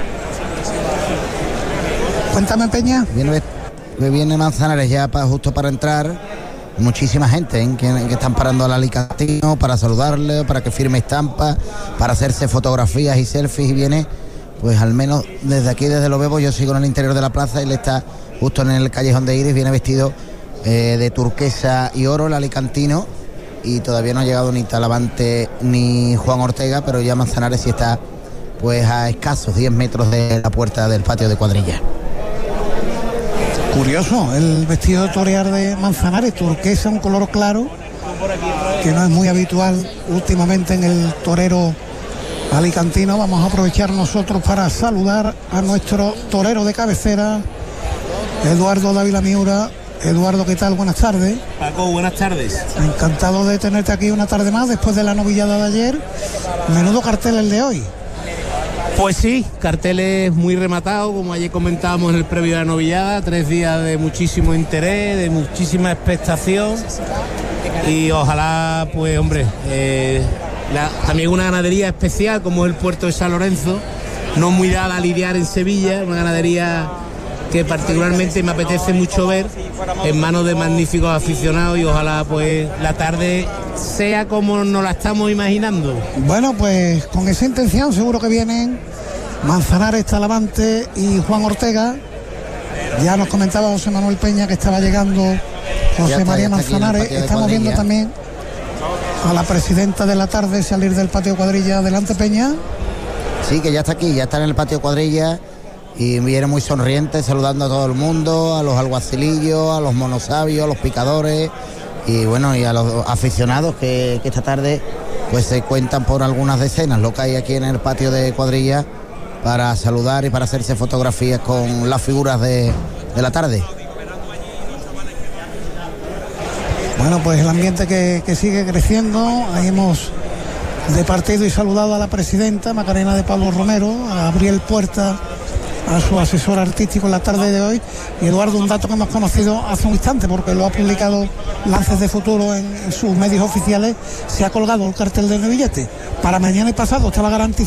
Cuéntame, Peña. Viene, viene Manzanares ya para, justo para entrar. Muchísima gente ¿eh? que, que están parando al Alicantino para saludarle, para que firme estampas, para hacerse fotografías y selfies. Y viene, pues al menos desde aquí, desde Lo Bebo, yo sigo en el interior de la plaza. Él está justo en el callejón de Iris. Viene vestido eh, de turquesa y oro, el Alicantino. Y todavía no ha llegado ni Talavante ni Juan Ortega, pero ya Manzanares sí está pues a escasos diez metros de la puerta del patio de cuadrilla. Curioso, el vestido de torear de Manzanares, turquesa, un color claro, que no es muy habitual últimamente en el torero alicantino. Vamos a aprovechar nosotros para saludar a nuestro torero de cabecera, Eduardo Dávila Miura, Eduardo, ¿qué tal? Buenas tardes. Paco, buenas tardes. Encantado de tenerte aquí una tarde más después de la novillada de ayer. Menudo cartel el de hoy. Pues sí, carteles muy rematados, como ayer comentábamos en el previo de la novillada, tres días de muchísimo interés, de muchísima expectación y ojalá, pues hombre, eh, la, también una ganadería especial como es el puerto de San Lorenzo, no muy dada a lidiar en Sevilla, una ganadería que particularmente me apetece mucho ver en manos de magníficos aficionados y ojalá pues la tarde sea como nos la estamos imaginando. Bueno, pues con esa intención seguro que vienen Manzanares, Talavante y Juan Ortega. Ya nos comentaba José Manuel Peña que estaba llegando José está, María Manzanares. Estamos viendo también a la presidenta de la tarde salir del patio cuadrilla. Adelante, Peña. Sí, que ya está aquí, ya está en el patio cuadrilla y viene muy sonriente saludando a todo el mundo, a los alguacilillos, a los monosabios, a los picadores y bueno, y a los aficionados que, que esta tarde pues se cuentan por algunas decenas lo que hay aquí en el patio de cuadrilla para saludar y para hacerse fotografías con las figuras de, de la tarde. Bueno, pues el ambiente que, que sigue creciendo. Ahí hemos departido y saludado a la presidenta Macarena de Pablo Romero, a Gabriel Puerta, a su asesor artístico en la tarde de hoy, y Eduardo, un dato que hemos conocido hace un instante porque lo ha publicado Lances de Futuro en, en sus medios oficiales, se ha colgado el cartel de novillete. Para mañana y pasado estaba garantizado